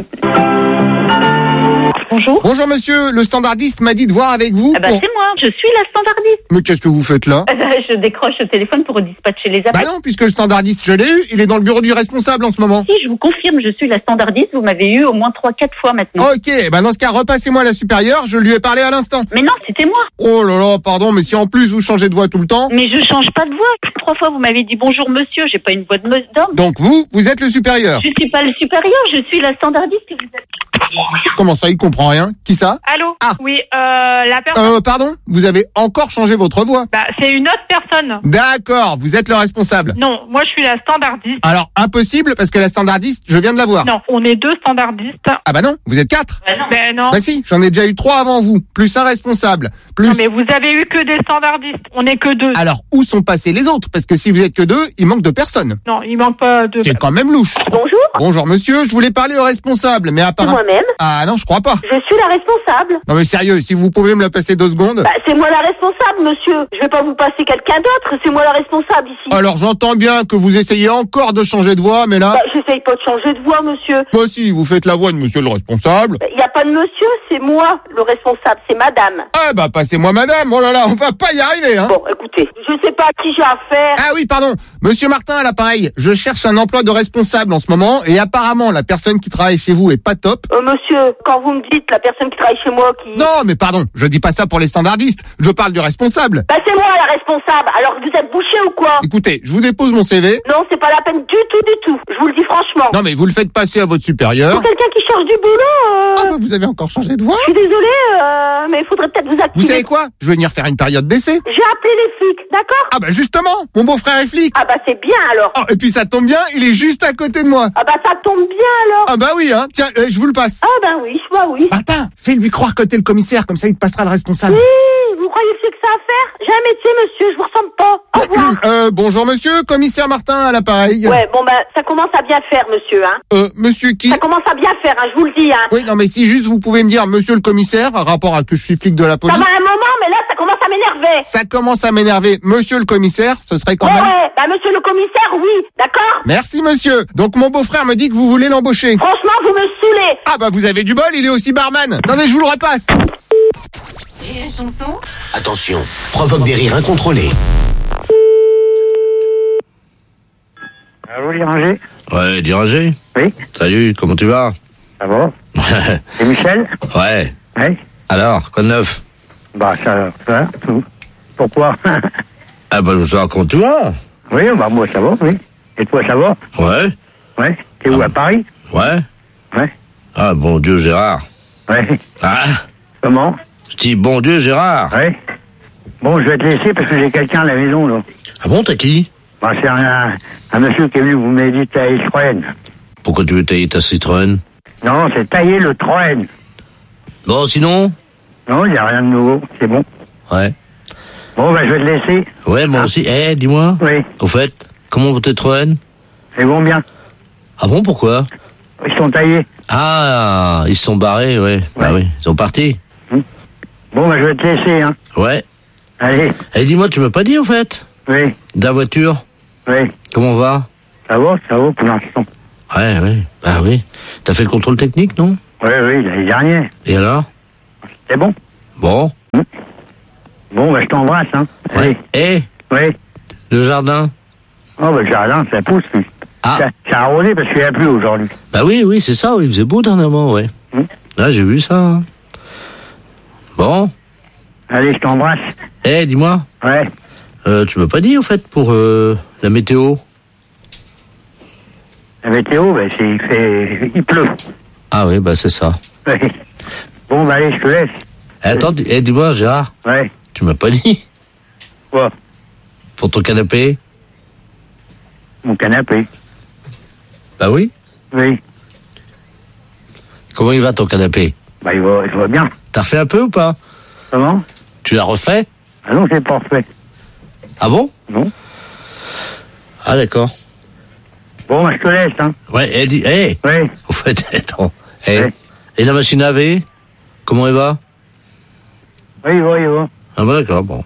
[SPEAKER 16] Bonjour.
[SPEAKER 5] Bonjour monsieur, le standardiste m'a dit de voir avec vous
[SPEAKER 16] Ah bah
[SPEAKER 5] pour...
[SPEAKER 16] c'est moi, je suis la standardiste.
[SPEAKER 5] Mais qu'est-ce que vous faites là?
[SPEAKER 16] Je décroche le téléphone pour dispatcher les appels.
[SPEAKER 5] Bah non, puisque le standardiste je l'ai eu, il est dans le bureau du responsable en ce moment.
[SPEAKER 16] Si, je vous confirme, je suis la standardiste, vous m'avez eu au moins trois quatre fois maintenant.
[SPEAKER 5] Ok, bah dans ce cas, repassez-moi la supérieure, je lui ai parlé à l'instant.
[SPEAKER 16] Mais non, c'était moi.
[SPEAKER 5] Oh là là, pardon, mais si en plus vous changez de voix tout le temps...
[SPEAKER 16] Mais je change pas de voix. Trois fois vous m'avez dit bonjour monsieur, j'ai pas une voix de me- d'homme.
[SPEAKER 5] Donc vous, vous êtes le supérieur.
[SPEAKER 16] Je suis pas le supérieur, je suis la standardiste que vous êtes.
[SPEAKER 5] Comment ça, il comprend rien? Qui ça?
[SPEAKER 18] Allô?
[SPEAKER 5] Ah.
[SPEAKER 18] Oui, euh, la personne...
[SPEAKER 5] Euh, pardon? Vous avez encore changé votre voix?
[SPEAKER 18] Bah, c'est une autre personne.
[SPEAKER 5] D'accord, vous êtes le responsable.
[SPEAKER 18] Non, moi je suis la standardiste.
[SPEAKER 5] Alors, impossible, parce que la standardiste, je viens de la voir.
[SPEAKER 18] Non, on est deux standardistes.
[SPEAKER 5] Ah bah non, vous êtes quatre.
[SPEAKER 18] Bah non. Ben non.
[SPEAKER 5] Bah si, j'en ai déjà eu trois avant vous, plus un responsable, plus...
[SPEAKER 18] Non, mais vous avez eu que des standardistes. On est que deux.
[SPEAKER 5] Alors, où sont passés les autres? Parce que si vous êtes que deux, il manque de personnes.
[SPEAKER 18] Non, il manque pas de...
[SPEAKER 5] C'est quand même louche.
[SPEAKER 4] Bonjour.
[SPEAKER 5] Bonjour monsieur, je voulais parler au responsable, mais apparemment...
[SPEAKER 4] C'est moi-même.
[SPEAKER 5] Ah non, je crois pas.
[SPEAKER 4] Je suis la responsable.
[SPEAKER 5] Non mais sérieux, si vous pouvez me la passer deux secondes...
[SPEAKER 4] Bah, c'est moi la responsable, monsieur. Je vais pas vous passer quelqu'un d'autre. C'est moi la responsable ici.
[SPEAKER 5] Alors j'entends bien que vous essayez encore de changer de voix, mais là...
[SPEAKER 4] Bah, j'essaye pas de changer de voix, monsieur.
[SPEAKER 5] Bah si, vous faites la voix de monsieur le responsable.
[SPEAKER 4] Il y a pas de monsieur, c'est moi le responsable, c'est madame.
[SPEAKER 5] Ah bah passez-moi madame, oh là là, on va pas y arriver, hein.
[SPEAKER 4] Bon, écoutez, je sais pas à qui j'ai affaire.
[SPEAKER 5] Ah oui, pardon, monsieur Martin à l'appareil, je cherche un emploi de responsable en ce moment, et apparemment la personne qui travaille chez vous est pas top.
[SPEAKER 4] Euh, monsieur, quand vous me dites la personne qui travaille chez moi qui...
[SPEAKER 5] Non, mais pardon, je dis pas ça pour les standardistes, je parle du responsable.
[SPEAKER 4] Bah c'est moi la responsable, alors vous êtes bouché ou quoi?
[SPEAKER 5] Écoutez, je vous dépose mon C V.
[SPEAKER 4] Non, c'est pas la peine du tout, du tout. Je vous le dis franchement.
[SPEAKER 5] Non mais vous le faites passer à votre supérieur.
[SPEAKER 4] Pour quelqu'un qui cherche du boulot, euh...
[SPEAKER 5] Ah bah vous avez encore changé de voix.
[SPEAKER 4] Je suis désolée, euh, mais il faudrait peut-être vous activer.
[SPEAKER 5] Vous savez quoi? Je vais venir faire une période d'essai.
[SPEAKER 4] J'ai appelé les flics, d'accord?
[SPEAKER 5] Ah bah justement, mon beau-frère est flic.
[SPEAKER 4] Ah bah c'est bien alors.
[SPEAKER 5] Oh, et puis ça tombe bien, il est juste à côté de moi.
[SPEAKER 4] Ah bah ça tombe bien alors.
[SPEAKER 5] Ah bah oui, hein. Tiens, euh, je vous le passe.
[SPEAKER 4] Ah bah oui, bah oui.
[SPEAKER 5] Attends, fais-lui croire que t'es le commissaire, comme ça il te passera le responsable.
[SPEAKER 4] Oui, vous croyez que c'est que ça à faire? J'ai un métier, monsieur, je vous ressemble pas. Au revoir.
[SPEAKER 5] euh, bonjour monsieur, commissaire Martin à l'appareil.
[SPEAKER 4] Ouais, bon bah ça commence à bien faire, monsieur, hein.
[SPEAKER 5] Euh, monsieur qui?
[SPEAKER 4] Ça commence à bien faire, hein, je vous le dis, hein.
[SPEAKER 5] Oui, non mais si juste vous pouvez me dire monsieur le commissaire, par rapport à que je suis flic de la
[SPEAKER 4] Ça
[SPEAKER 5] police.
[SPEAKER 4] va un moment, mais là ça commence à m'énerver.
[SPEAKER 5] Ça commence à m'énerver. Monsieur le commissaire, ce serait quand
[SPEAKER 4] Ouais,
[SPEAKER 5] même...
[SPEAKER 4] ouais, bah monsieur le commissaire, oui, d'accord?
[SPEAKER 5] Merci monsieur. Donc mon beau-frère me dit que vous voulez l'embaucher.
[SPEAKER 4] Franchement, vous me saoulez.
[SPEAKER 5] Ah bah vous avez du bol, il est aussi barman. Attendez, je vous le repasse.
[SPEAKER 3] Rire et chanson.
[SPEAKER 8] Attention, provoque des rires incontrôlés.
[SPEAKER 19] Allô, Diranger?
[SPEAKER 2] Ouais, Diranger.
[SPEAKER 19] Oui.
[SPEAKER 2] Salut, comment tu vas?
[SPEAKER 19] Ça va? C'est Michel?
[SPEAKER 2] Ouais.
[SPEAKER 19] Oui.
[SPEAKER 2] Alors, quoi de neuf?
[SPEAKER 19] Bah, ça, ça, tout. Pourquoi?
[SPEAKER 2] Ah bah, je veux savoir comment tu vas.
[SPEAKER 19] Oui, bah, moi, ça va, oui. Et toi, ça va?
[SPEAKER 2] Ouais.
[SPEAKER 19] Ouais. T'es où, à Paris?
[SPEAKER 2] Ouais.
[SPEAKER 19] Ouais.
[SPEAKER 2] Ah, bon Dieu, Gérard.
[SPEAKER 19] Ouais.
[SPEAKER 2] Ah.
[SPEAKER 19] Comment?
[SPEAKER 2] Je dis bon Dieu, Gérard.
[SPEAKER 19] Ouais. Bon, je vais te laisser parce que j'ai quelqu'un à la maison, là.
[SPEAKER 2] Ah bon, t'as qui?
[SPEAKER 19] Bah, c'est un, un monsieur qui est venu vous méditer à Citroën.
[SPEAKER 17] Pourquoi tu veux tailler ta Citroën?
[SPEAKER 19] Non, c'est tailler le Troën.
[SPEAKER 17] Bon, sinon?
[SPEAKER 19] Non, il n'y a rien de nouveau, c'est bon.
[SPEAKER 17] Ouais.
[SPEAKER 19] Bon, ben, je vais te laisser.
[SPEAKER 17] Ouais, moi aussi. Eh, dis-moi.
[SPEAKER 19] Oui.
[SPEAKER 17] Au fait, comment vont tes Citroën?
[SPEAKER 19] C'est bon, bien.
[SPEAKER 17] Ah bon, pourquoi?
[SPEAKER 19] Ils sont taillés.
[SPEAKER 17] Ah, ils se sont barrés, ouais. ouais. Bah oui, ils sont partis.
[SPEAKER 19] Hum. Bon, ben, je vais te laisser, hein.
[SPEAKER 17] Ouais.
[SPEAKER 19] Allez.
[SPEAKER 17] Eh, dis-moi, tu m'as pas dit, au fait?
[SPEAKER 19] Oui.
[SPEAKER 17] De la voiture?
[SPEAKER 19] Oui.
[SPEAKER 17] Comment on va?
[SPEAKER 19] Ça va, ça va pour l'instant.
[SPEAKER 17] Ouais, ouais. Bah oui. T'as fait le contrôle technique, non?
[SPEAKER 19] Oui, oui, l'année dernière.
[SPEAKER 17] Et alors?
[SPEAKER 19] C'est bon.
[SPEAKER 17] Bon.
[SPEAKER 19] Hum. Bon, ben, je t'embrasse, hein.
[SPEAKER 17] Ouais. Eh?
[SPEAKER 19] Oui.
[SPEAKER 17] Le jardin?
[SPEAKER 19] Oh, ben, le jardin, ça pousse, lui.
[SPEAKER 17] Ah.
[SPEAKER 19] Ça, ça a arrosé parce qu'il n'y a plus aujourd'hui.
[SPEAKER 17] Bah oui, oui, c'est ça, oui. Il faisait beau dernièrement, ouais.
[SPEAKER 19] Hum.
[SPEAKER 17] Là, j'ai vu ça. Hein. Bon.
[SPEAKER 19] Allez, je t'embrasse.
[SPEAKER 17] Eh, dis-moi.
[SPEAKER 19] Ouais.
[SPEAKER 17] Euh, tu m'as pas dit, au fait, pour euh, la météo?
[SPEAKER 19] La météo, ben, c'est, il fait, il pleut.
[SPEAKER 17] Ah oui, bah c'est ça.
[SPEAKER 19] Oui. Bon, ben, allez, je te laisse.
[SPEAKER 17] Eh, attends, eh, dis-moi, Gérard.
[SPEAKER 19] Ouais.
[SPEAKER 17] Tu m'as pas dit?
[SPEAKER 19] Quoi?
[SPEAKER 17] Pour ton canapé?
[SPEAKER 19] Mon canapé.
[SPEAKER 17] Bah oui.
[SPEAKER 19] Oui.
[SPEAKER 17] Comment il va, ton canapé?
[SPEAKER 19] Bah, il va, il va bien.
[SPEAKER 17] T'as refait un peu ou pas?
[SPEAKER 19] Comment?
[SPEAKER 17] Tu l'as refait?
[SPEAKER 19] Ah non, c'est pas refait.
[SPEAKER 17] Ah bon?
[SPEAKER 19] Non.
[SPEAKER 17] Ah d'accord.
[SPEAKER 19] Bon, bah, je te laisse, hein.
[SPEAKER 17] Ouais, elle dit, hé!
[SPEAKER 19] Oui.
[SPEAKER 17] Au fait, attends. Hey.
[SPEAKER 19] Ouais.
[SPEAKER 17] Et la machine à laver? Comment elle va?
[SPEAKER 19] Oui, il va, il va.
[SPEAKER 17] Ah bah d'accord, bon.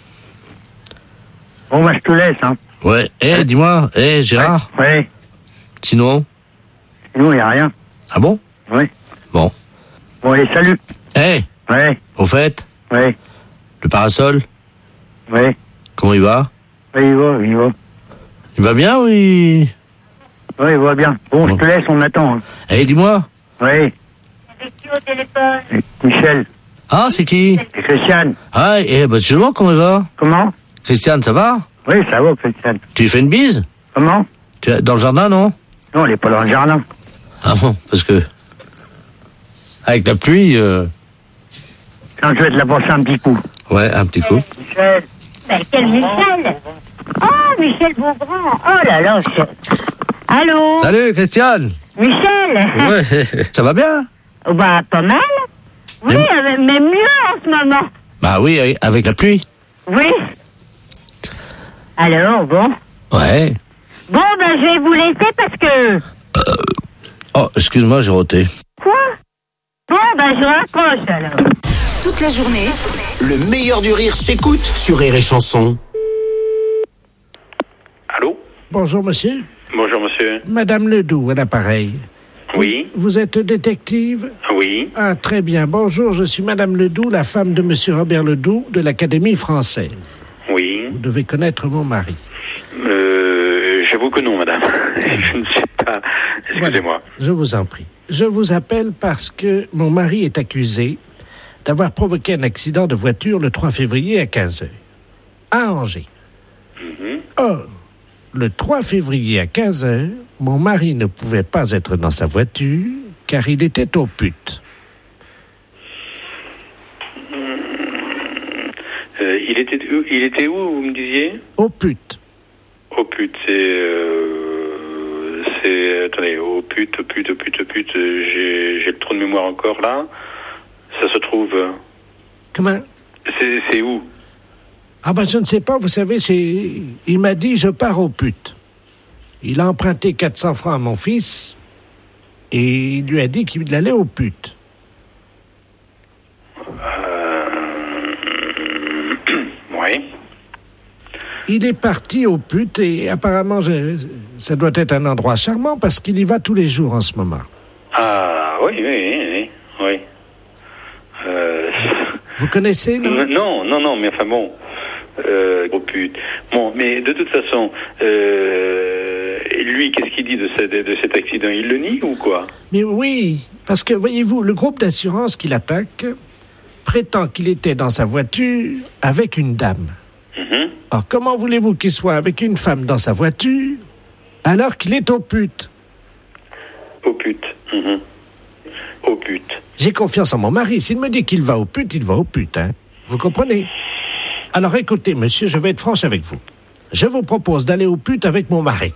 [SPEAKER 19] Bon, bah, je te laisse, hein.
[SPEAKER 17] Ouais, hé, hey, dis-moi, hé, hey, Gérard?
[SPEAKER 19] Ouais. Ouais.
[SPEAKER 17] Sinon?
[SPEAKER 19] Sinon, il n'y a rien.
[SPEAKER 17] Ah bon?
[SPEAKER 19] Oui.
[SPEAKER 17] Bon.
[SPEAKER 19] Bon, allez, salut.
[SPEAKER 17] Hé! Hey,
[SPEAKER 19] ouais.
[SPEAKER 17] Au fait?
[SPEAKER 19] Ouais.
[SPEAKER 17] Le parasol?
[SPEAKER 19] Ouais.
[SPEAKER 17] Comment il va?
[SPEAKER 19] Oui, il va, il va.
[SPEAKER 17] Il va bien, oui?
[SPEAKER 19] Oui, il va bien. Bon, bon. Je te laisse, on attend. Hein.
[SPEAKER 17] Hé, hey, dis-moi.
[SPEAKER 19] Oui.
[SPEAKER 9] Avec qui au téléphone?
[SPEAKER 19] Michel.
[SPEAKER 17] Ah, c'est qui?
[SPEAKER 19] C'est Christiane.
[SPEAKER 17] Ah, et bah, justement, comment il va?
[SPEAKER 19] Comment?
[SPEAKER 17] Christiane, ça va?
[SPEAKER 19] Oui, ça va, Christiane.
[SPEAKER 17] Tu lui fais une bise?
[SPEAKER 19] Comment?
[SPEAKER 17] Tu es dans le jardin, non?
[SPEAKER 19] Non, elle est pas dans le jardin.
[SPEAKER 17] Ah bon, parce que... Avec la pluie... Euh...
[SPEAKER 19] Quand je vais te la passer un petit coup.
[SPEAKER 17] Ouais, un petit coup.
[SPEAKER 19] Michel.
[SPEAKER 9] Mais quel Michel? Oh, Michel Beaugrand. Oh là là. Je... Allô?
[SPEAKER 17] Salut, Christiane.
[SPEAKER 9] Michel.
[SPEAKER 17] Ouais, ça va bien?
[SPEAKER 9] Oh, bah, pas mal. Oui, mais... mais mieux en ce moment.
[SPEAKER 17] Bah oui, avec la pluie.
[SPEAKER 9] Oui. Alors, bon.
[SPEAKER 17] Ouais.
[SPEAKER 9] Bon, ben, je vais vous laisser parce que...
[SPEAKER 17] Euh... Oh, excuse-moi, j'ai roté.
[SPEAKER 9] Quoi? Bon, ben, je raccroche, alors.
[SPEAKER 3] Toute la journée,
[SPEAKER 8] le meilleur du rire s'écoute sur Rire et Chanson.
[SPEAKER 11] Allô?
[SPEAKER 10] Bonjour, monsieur.
[SPEAKER 11] Bonjour, monsieur.
[SPEAKER 10] Madame Ledoux, à l'appareil.
[SPEAKER 11] Oui.
[SPEAKER 10] Vous êtes détective?
[SPEAKER 11] Oui.
[SPEAKER 10] Ah, très bien. Bonjour, je suis Madame Ledoux, la femme de monsieur Robert Ledoux de l'Académie française.
[SPEAKER 11] Oui.
[SPEAKER 10] Vous devez connaître mon mari.
[SPEAKER 11] Euh, j'avoue que non, madame. Je ne sais pas. Excusez-moi.
[SPEAKER 10] Voilà, je vous en prie. Je vous appelle parce que mon mari est accusé d'avoir provoqué un accident de voiture le trois février à quinze heures, à Angers.
[SPEAKER 11] Mm-hmm.
[SPEAKER 10] Or, le trois février à quinze heures, mon mari ne pouvait pas être dans sa voiture car il était au pute.
[SPEAKER 11] Euh, il, était, il était où, vous me disiez?
[SPEAKER 10] Au pute.
[SPEAKER 11] Au pute, c'est... Euh, c'est... Attendez, au pute, au pute, au pute, au pute, j'ai, j'ai le trou de mémoire encore, là. Ça se trouve...
[SPEAKER 10] Comment?
[SPEAKER 11] C'est, c'est où?
[SPEAKER 10] Ah ben, je ne sais pas, vous savez, c'est... Il m'a dit, je pars au pute. Il a emprunté quatre cents francs à mon fils et il lui a dit qu'il allait au pute.
[SPEAKER 11] Euh... Oui.
[SPEAKER 10] Il est parti au pute et apparemment, je... ça doit être un endroit charmant parce qu'il y va tous les jours en ce moment.
[SPEAKER 11] Ah, oui, oui, oui, oui. oui. Euh...
[SPEAKER 10] Vous connaissez, non?
[SPEAKER 11] Non, non, non, mais enfin bon... Euh, gros pute. Bon, mais de toute façon, euh, lui, qu'est-ce qu'il dit de, ce, de, de cet accident? Il le nie ou quoi?
[SPEAKER 10] Mais oui, parce que, voyez-vous, le groupe d'assurance qui l'attaque prétend qu'il était dans sa voiture avec une dame.
[SPEAKER 11] Mm-hmm.
[SPEAKER 10] Alors, comment voulez-vous qu'il soit avec une femme dans sa voiture alors qu'il est au pute?
[SPEAKER 11] Au pute. Mm-hmm. Au pute.
[SPEAKER 10] J'ai confiance en mon mari. S'il me dit qu'il va au pute, il va au pute, hein. Vous comprenez? Alors écoutez, monsieur, je vais être franche avec vous. Je vous propose d'aller au pute avec mon mari.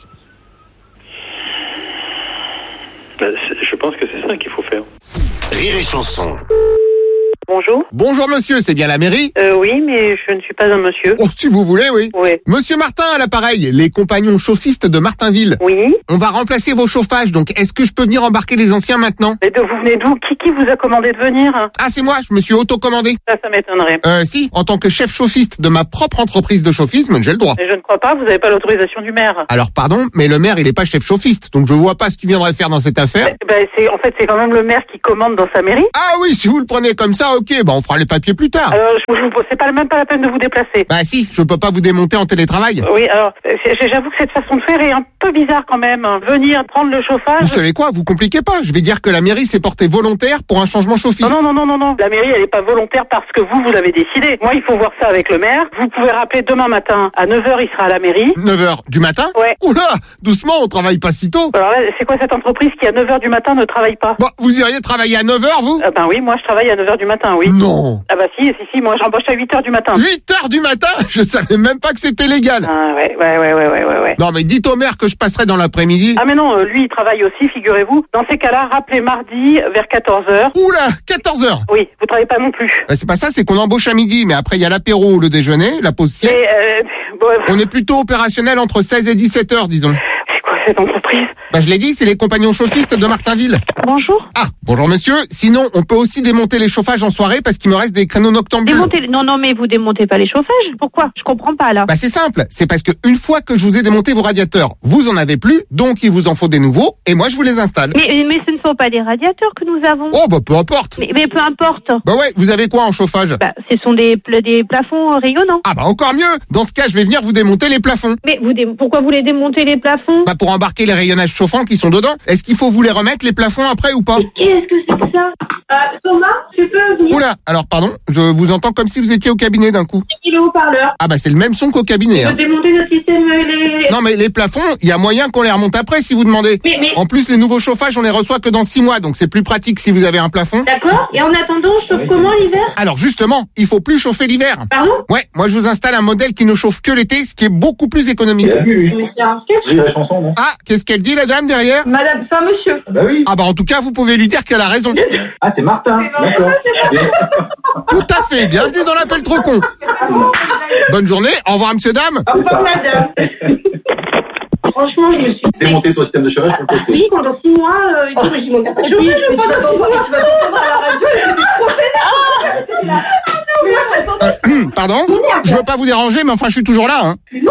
[SPEAKER 20] Ben, je pense que c'est ça qu'il faut faire.
[SPEAKER 8] Rire et chanson.
[SPEAKER 13] Bonjour.
[SPEAKER 5] Bonjour monsieur, c'est bien la mairie?
[SPEAKER 13] Euh, oui, mais je ne suis pas un monsieur.
[SPEAKER 5] Oh, si vous voulez, oui.
[SPEAKER 13] Oui.
[SPEAKER 5] Monsieur Martin à l'appareil, les compagnons chaufistes de Martinville.
[SPEAKER 13] Oui.
[SPEAKER 5] On va remplacer vos chauffages, donc est-ce que je peux venir embarquer les anciens maintenant?
[SPEAKER 13] Mais de vous venez d'où? Qui, qui vous a commandé de venir?
[SPEAKER 5] Ah, c'est moi, je me suis auto-commandé.
[SPEAKER 13] Ça, ça m'étonnerait.
[SPEAKER 5] Euh, si, en tant que chef chauffiste de ma propre entreprise de chaufisme, j'ai le droit.
[SPEAKER 13] Mais je ne crois pas, vous n'avez pas l'autorisation du maire.
[SPEAKER 5] Alors pardon, mais le maire il est pas chef chauffiste, donc je vois pas ce qu'il viendrait faire dans cette affaire.
[SPEAKER 13] Ben, c'est, en fait, c'est quand même le maire qui commande dans sa mairie.
[SPEAKER 5] Ah oui, si vous le prenez comme ça, ok, bah on fera les papiers plus tard.
[SPEAKER 13] Alors, je, je, c'est pas même pas la peine de vous déplacer.
[SPEAKER 5] Bah si, je peux pas vous démonter en télétravail.
[SPEAKER 13] Oui, alors, c'est, j'avoue que cette façon de faire est un peu bizarre quand même. Venir prendre le chauffage.
[SPEAKER 5] Vous savez quoi, vous compliquez pas. Je vais dire que la mairie s'est portée volontaire pour un changement chauffiste.
[SPEAKER 13] Non, non, non, non, non. La mairie, elle est pas volontaire parce que vous, vous avez décidé. Moi, il faut voir ça avec le maire. Vous pouvez rappeler demain matin à neuf heures, il sera à la mairie.
[SPEAKER 5] neuf heures du matin?
[SPEAKER 13] Ouais.
[SPEAKER 5] Oula, doucement, on travaille pas si tôt.
[SPEAKER 13] Alors là, c'est quoi cette entreprise qui à neuf heures du matin ne travaille pas?
[SPEAKER 5] Bon, vous iriez travailler à neuf heures, vous?
[SPEAKER 13] Ah ben oui, moi je travaille à neuf heures du matin, oui.
[SPEAKER 5] Non.
[SPEAKER 13] Ah bah si, si, si, moi j'embauche à huit heures du matin.
[SPEAKER 5] huit heures du matin? Je savais même pas que c'était légal.
[SPEAKER 13] Ah ouais, ouais, ouais, ouais, ouais, ouais, ouais.
[SPEAKER 5] Non mais dites au maire que je passerai dans l'après-midi.
[SPEAKER 13] Ah mais non, euh, lui il travaille aussi, figurez-vous. Dans ces cas-là, rappelez mardi vers quatorze heures.
[SPEAKER 5] Oula, quatorze heures?
[SPEAKER 13] Oui, vous travaillez pas non plus.
[SPEAKER 5] Bah, c'est pas ça, c'est qu'on embauche à midi, mais après il y a l'apéro ou le déjeuner, la pause sieste.
[SPEAKER 13] Mais, euh, bon,
[SPEAKER 5] on est plutôt opérationnel entre seize et dix-sept heures, disons.
[SPEAKER 13] C'est quoi cette entreprise?
[SPEAKER 5] Bah je l'ai dit, c'est les compagnons chaufistes de Martinville.
[SPEAKER 9] Bonjour.
[SPEAKER 5] Ah, bonjour monsieur. Sinon, on peut aussi démonter les chauffages en soirée parce qu'il me reste des créneaux noctambules.
[SPEAKER 9] Démonter... Non, non, mais vous démontez pas les chauffages. Pourquoi? Je comprends pas là.
[SPEAKER 5] Bah c'est simple, c'est parce que une fois que je vous ai démonté vos radiateurs, vous en avez plus, donc il vous en faut des nouveaux, et moi je vous les installe.
[SPEAKER 9] Mais, mais ce ne sont pas des radiateurs que nous avons.
[SPEAKER 5] Oh bah peu importe.
[SPEAKER 9] Mais, mais peu importe.
[SPEAKER 5] Bah ouais, vous avez quoi en chauffage?
[SPEAKER 9] Bah ce sont des, des plafonds rayonnants.
[SPEAKER 5] Ah bah encore mieux. Dans ce cas, je vais venir vous démonter les plafonds.
[SPEAKER 9] Mais vous dé... pourquoi vous les démontez les plafonds?
[SPEAKER 5] Bah pour embarquer les rayonnages chauffants qui sont dedans. Est-ce qu'il faut vous les remettre les plafonds après ou pas?
[SPEAKER 9] Qu'est-ce que c'est que ça? Euh, Thomas, tu peux venir?
[SPEAKER 5] Oula, alors pardon, je vous entends comme si vous étiez au cabinet d'un coup.
[SPEAKER 9] Il est haut-parleur.
[SPEAKER 5] Ah bah c'est le même son qu'au cabinet.
[SPEAKER 9] Tu
[SPEAKER 5] hein.
[SPEAKER 9] veux démonter notre système les...
[SPEAKER 5] Non mais les plafonds, il y a moyen qu'on les remonte après si vous demandez.
[SPEAKER 9] Mais, mais...
[SPEAKER 5] En plus les nouveaux chauffages on les reçoit que dans six mois, donc c'est plus pratique si vous avez un plafond.
[SPEAKER 9] D'accord. Et en attendant, on chauffe comment l'hiver?
[SPEAKER 5] Alors justement, il faut plus chauffer l'hiver.
[SPEAKER 9] Pardon?
[SPEAKER 5] Ouais, moi je vous installe un modèle qui ne chauffe que l'été, ce qui est beaucoup plus économique.
[SPEAKER 9] Mais c'est un sketch.
[SPEAKER 19] la chanson, non?
[SPEAKER 5] Ah, qu'est-ce qu'elle dit la dame derrière?
[SPEAKER 9] Madame, c'est un monsieur.
[SPEAKER 19] Bah oui.
[SPEAKER 5] Ah bah en tout cas vous pouvez lui dire qu'elle a raison.
[SPEAKER 19] Ah, c'est Martin. D'accord.
[SPEAKER 5] Tout à fait, bienvenue dans l'appel trop con. Bonne journée, au revoir monsieur dame.
[SPEAKER 9] Au revoir madame. Franchement, je me suis...
[SPEAKER 19] Démonter ton système de chauffage pour le
[SPEAKER 9] Ah oui, pendant six mois, euh, il dit, mais j'ai mon carte. Je ne veux pas t'entendre, tu vas t'entendre à la radio, je vais trop
[SPEAKER 5] Euh, pardon? Je veux pas vous déranger, mais enfin je suis toujours là. Hein.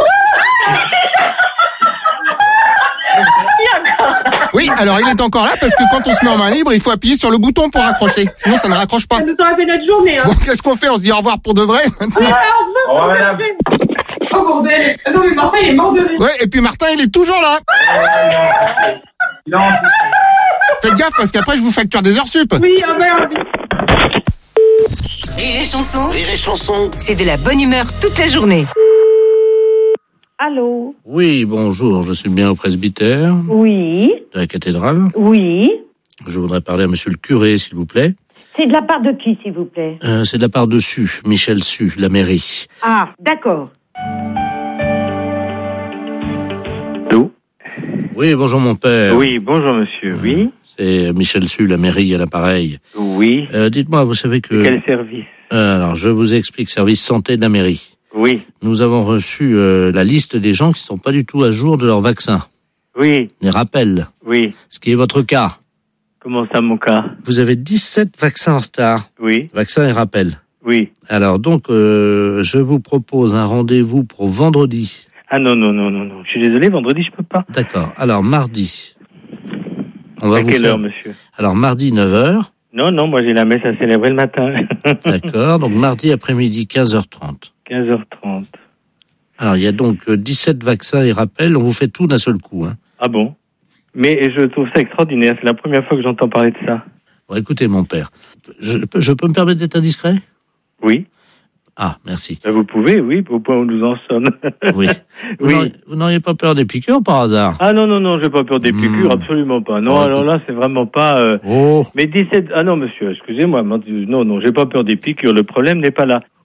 [SPEAKER 5] Oui, alors il est encore là parce que quand on se met en main libre, il faut appuyer sur le bouton pour raccrocher. Sinon ça ne raccroche pas.
[SPEAKER 9] Ça nous aura fait notre journée. Hein.
[SPEAKER 5] Bon, qu'est-ce qu'on fait? On se dit au revoir pour de vrai?
[SPEAKER 9] Oh, madame. Oh bordel. Non mais Martin il est mort de rire.
[SPEAKER 5] Ouais, et puis Martin il est toujours là.
[SPEAKER 19] Non.
[SPEAKER 5] Faites gaffe parce qu'après je vous facture des heures sup.
[SPEAKER 9] Oui, ah merde.
[SPEAKER 3] Rire et chanson,
[SPEAKER 8] Rire et chanson.
[SPEAKER 3] c'est de la bonne humeur toute la journée.
[SPEAKER 2] Allô? Oui, bonjour, je suis bien au presbytère.
[SPEAKER 1] Oui.
[SPEAKER 2] De la cathédrale.
[SPEAKER 1] Oui.
[SPEAKER 2] Je voudrais parler à monsieur le curé, s'il vous plaît.
[SPEAKER 1] C'est de la part de qui, s'il vous plaît?
[SPEAKER 2] Euh, c'est de la part de Su, Michel Su, la mairie.
[SPEAKER 1] Ah, d'accord.
[SPEAKER 2] Allô? Oui, bonjour mon père.
[SPEAKER 15] Oui, bonjour monsieur, oui.
[SPEAKER 2] C'est Michel Su, la mairie à l'appareil.
[SPEAKER 15] Oui.
[SPEAKER 2] Euh, dites-moi, vous savez que...
[SPEAKER 15] Quel service?
[SPEAKER 2] Euh, alors, je vous explique, service santé de la mairie.
[SPEAKER 15] Oui.
[SPEAKER 2] Nous avons reçu euh, la liste des gens qui ne sont pas du tout à jour de leur vaccin.
[SPEAKER 15] Oui.
[SPEAKER 2] Les rappels.
[SPEAKER 15] Oui.
[SPEAKER 2] Ce qui est votre cas.
[SPEAKER 15] Comment ça, mon cas?
[SPEAKER 2] Vous avez dix-sept vaccins en retard.
[SPEAKER 15] Oui.
[SPEAKER 2] Vaccins et rappels.
[SPEAKER 15] Oui.
[SPEAKER 2] Alors donc, euh, je vous propose un rendez-vous pour vendredi.
[SPEAKER 15] Ah non, non, non, non, non. Je suis désolé, vendredi, je peux pas.
[SPEAKER 2] D'accord. Alors, mardi. On va
[SPEAKER 15] à
[SPEAKER 2] vous
[SPEAKER 15] quelle
[SPEAKER 2] faire...
[SPEAKER 15] heure, monsieur?
[SPEAKER 2] Alors, mardi, neuf heures.
[SPEAKER 15] Non, non, moi j'ai la messe à célébrer le matin.
[SPEAKER 2] D'accord. Donc, mardi après-midi, quinze heures trente.
[SPEAKER 15] quinze heures trente.
[SPEAKER 2] Alors, il y a donc euh, dix-sept vaccins et rappels. On vous fait tout d'un seul coup. Hein.
[SPEAKER 15] Ah bon? Mais je trouve ça extraordinaire. C'est la première fois que j'entends parler de ça.
[SPEAKER 2] Bon, écoutez, mon père, je, je peux me permettre d'être indiscret?
[SPEAKER 15] Oui.
[SPEAKER 2] Ah, merci.
[SPEAKER 15] Vous pouvez, oui, au point où nous en sommes.
[SPEAKER 2] Oui. Vous
[SPEAKER 15] Oui.
[SPEAKER 2] n'auriez- vous n'auriez pas peur des piqûres par hasard?
[SPEAKER 15] Ah non, non, non, j'ai pas peur des piqûres,
[SPEAKER 2] Hmm.
[SPEAKER 15] absolument pas. Non,
[SPEAKER 2] Oh,
[SPEAKER 15] alors là, c'est vraiment pas... euh,
[SPEAKER 2] Oh.
[SPEAKER 15] Mais dix-sept... Ah non, monsieur, excusez-moi, non, non, j'ai pas peur des piqûres, le problème n'est pas là.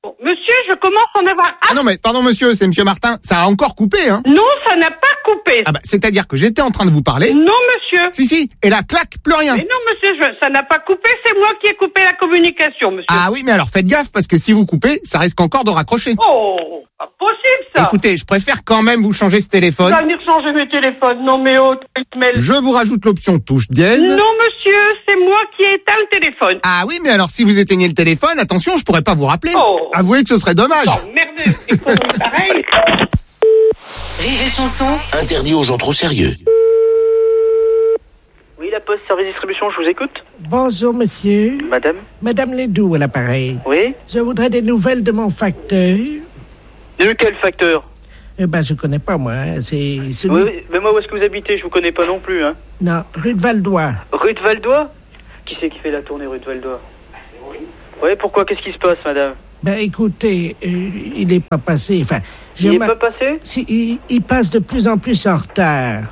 [SPEAKER 18] Bon, monsieur, je commence à en avoir... Ah,
[SPEAKER 5] Ah non, mais pardon monsieur, c'est monsieur Martin, ça a encore coupé, hein.
[SPEAKER 18] non, ça n'a pas coupé.
[SPEAKER 5] Ah bah, c'est-à-dire que j'étais en train de vous parler.
[SPEAKER 18] Non, monsieur.
[SPEAKER 5] Si, si, et là, clac, plus rien.
[SPEAKER 18] Mais non, monsieur, je- ça n'a pas coupé, c'est moi qui ai coupé la communication, monsieur.
[SPEAKER 5] Ah oui, mais alors faites gaffe, parce que si vous coupez, ça risque encore de raccrocher.
[SPEAKER 18] Oh, pas possible, ça.
[SPEAKER 5] Écoutez, je préfère quand même vous changer ce
[SPEAKER 18] Tu
[SPEAKER 5] téléphone.
[SPEAKER 18] vas venir changer mes téléphones. Non, mais oh, Ismaël.
[SPEAKER 5] Je vous rajoute l'option touche dièse.
[SPEAKER 18] Non, monsieur, c'est moi qui ai éteint le téléphone.
[SPEAKER 5] Ah oui, mais alors si vous éteignez le téléphone, attention, je pourrais pas vous rappeler.
[SPEAKER 18] Oh.
[SPEAKER 5] Avouez que ce serait dommage.
[SPEAKER 18] Merde, c'est pareil.
[SPEAKER 3] Rire et chanson.
[SPEAKER 8] Interdit aux gens trop sérieux.
[SPEAKER 20] Oui, la poste, service distribution, je vous écoute.
[SPEAKER 10] Bonjour, monsieur.
[SPEAKER 20] Madame.
[SPEAKER 10] Madame Ledoux à l'appareil.
[SPEAKER 20] Oui.
[SPEAKER 10] Je voudrais des nouvelles de mon facteur.
[SPEAKER 20] De quel facteur?
[SPEAKER 10] Eh ben, je connais pas, moi. hein. C'est celui...
[SPEAKER 20] Oui, oui, mais moi, où est-ce que vous habitez? Je vous connais pas non plus, hein.
[SPEAKER 10] Non, rue de Valdois.
[SPEAKER 20] Rue de Valdois? Qui c'est qui fait la tournée rue de Valdois? Oui, pourquoi? Qu'est-ce qui se passe, madame?
[SPEAKER 10] Ben, écoutez, euh, il est pas passé. Enfin,
[SPEAKER 20] Il est
[SPEAKER 10] j'aimerais-
[SPEAKER 20] pas passé?
[SPEAKER 10] Si, il, il passe de plus en plus en retard.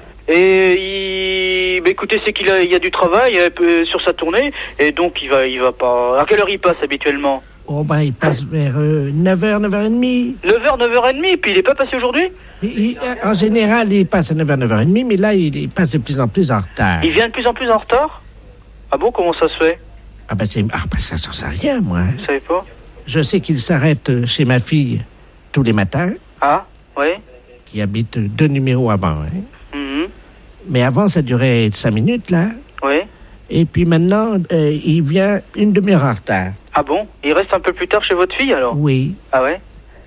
[SPEAKER 20] Et il... bah, écoutez, c'est qu'il a, il y a du travail euh, peu- sur sa tournée, et donc il va, il va pas... À quelle heure il passe habituellement?
[SPEAKER 10] Oh, ben, il passe vers euh, neuf heures, neuf heures trente.
[SPEAKER 20] neuf heures, neuf heures trente, puis il est pas passé aujourd'hui?
[SPEAKER 10] Il- il- en général, il passe à neuf heures, neuf heures trente, mais là, il, il passe de plus en plus en retard.
[SPEAKER 20] Il vient de plus en plus en retard? Ah bon, comment ça se fait?
[SPEAKER 10] Ah ben, c'est... Ah ben, ça, j'en sais rien, moi.
[SPEAKER 20] Vous savez pas?
[SPEAKER 10] Je sais qu'il s'arrête euh, chez ma fille tous les matins,
[SPEAKER 20] Ah, ouais.
[SPEAKER 10] qui habite euh, deux numéros avant. Hein.
[SPEAKER 20] Mhm.
[SPEAKER 10] Mais avant, ça durait cinq minutes, là.
[SPEAKER 20] Ouais.
[SPEAKER 10] Et puis maintenant, euh, il vient une demi-heure en retard.
[SPEAKER 20] Ah bon? Il reste un peu plus tard chez votre fille, alors?
[SPEAKER 10] Oui,
[SPEAKER 20] Ah ouais?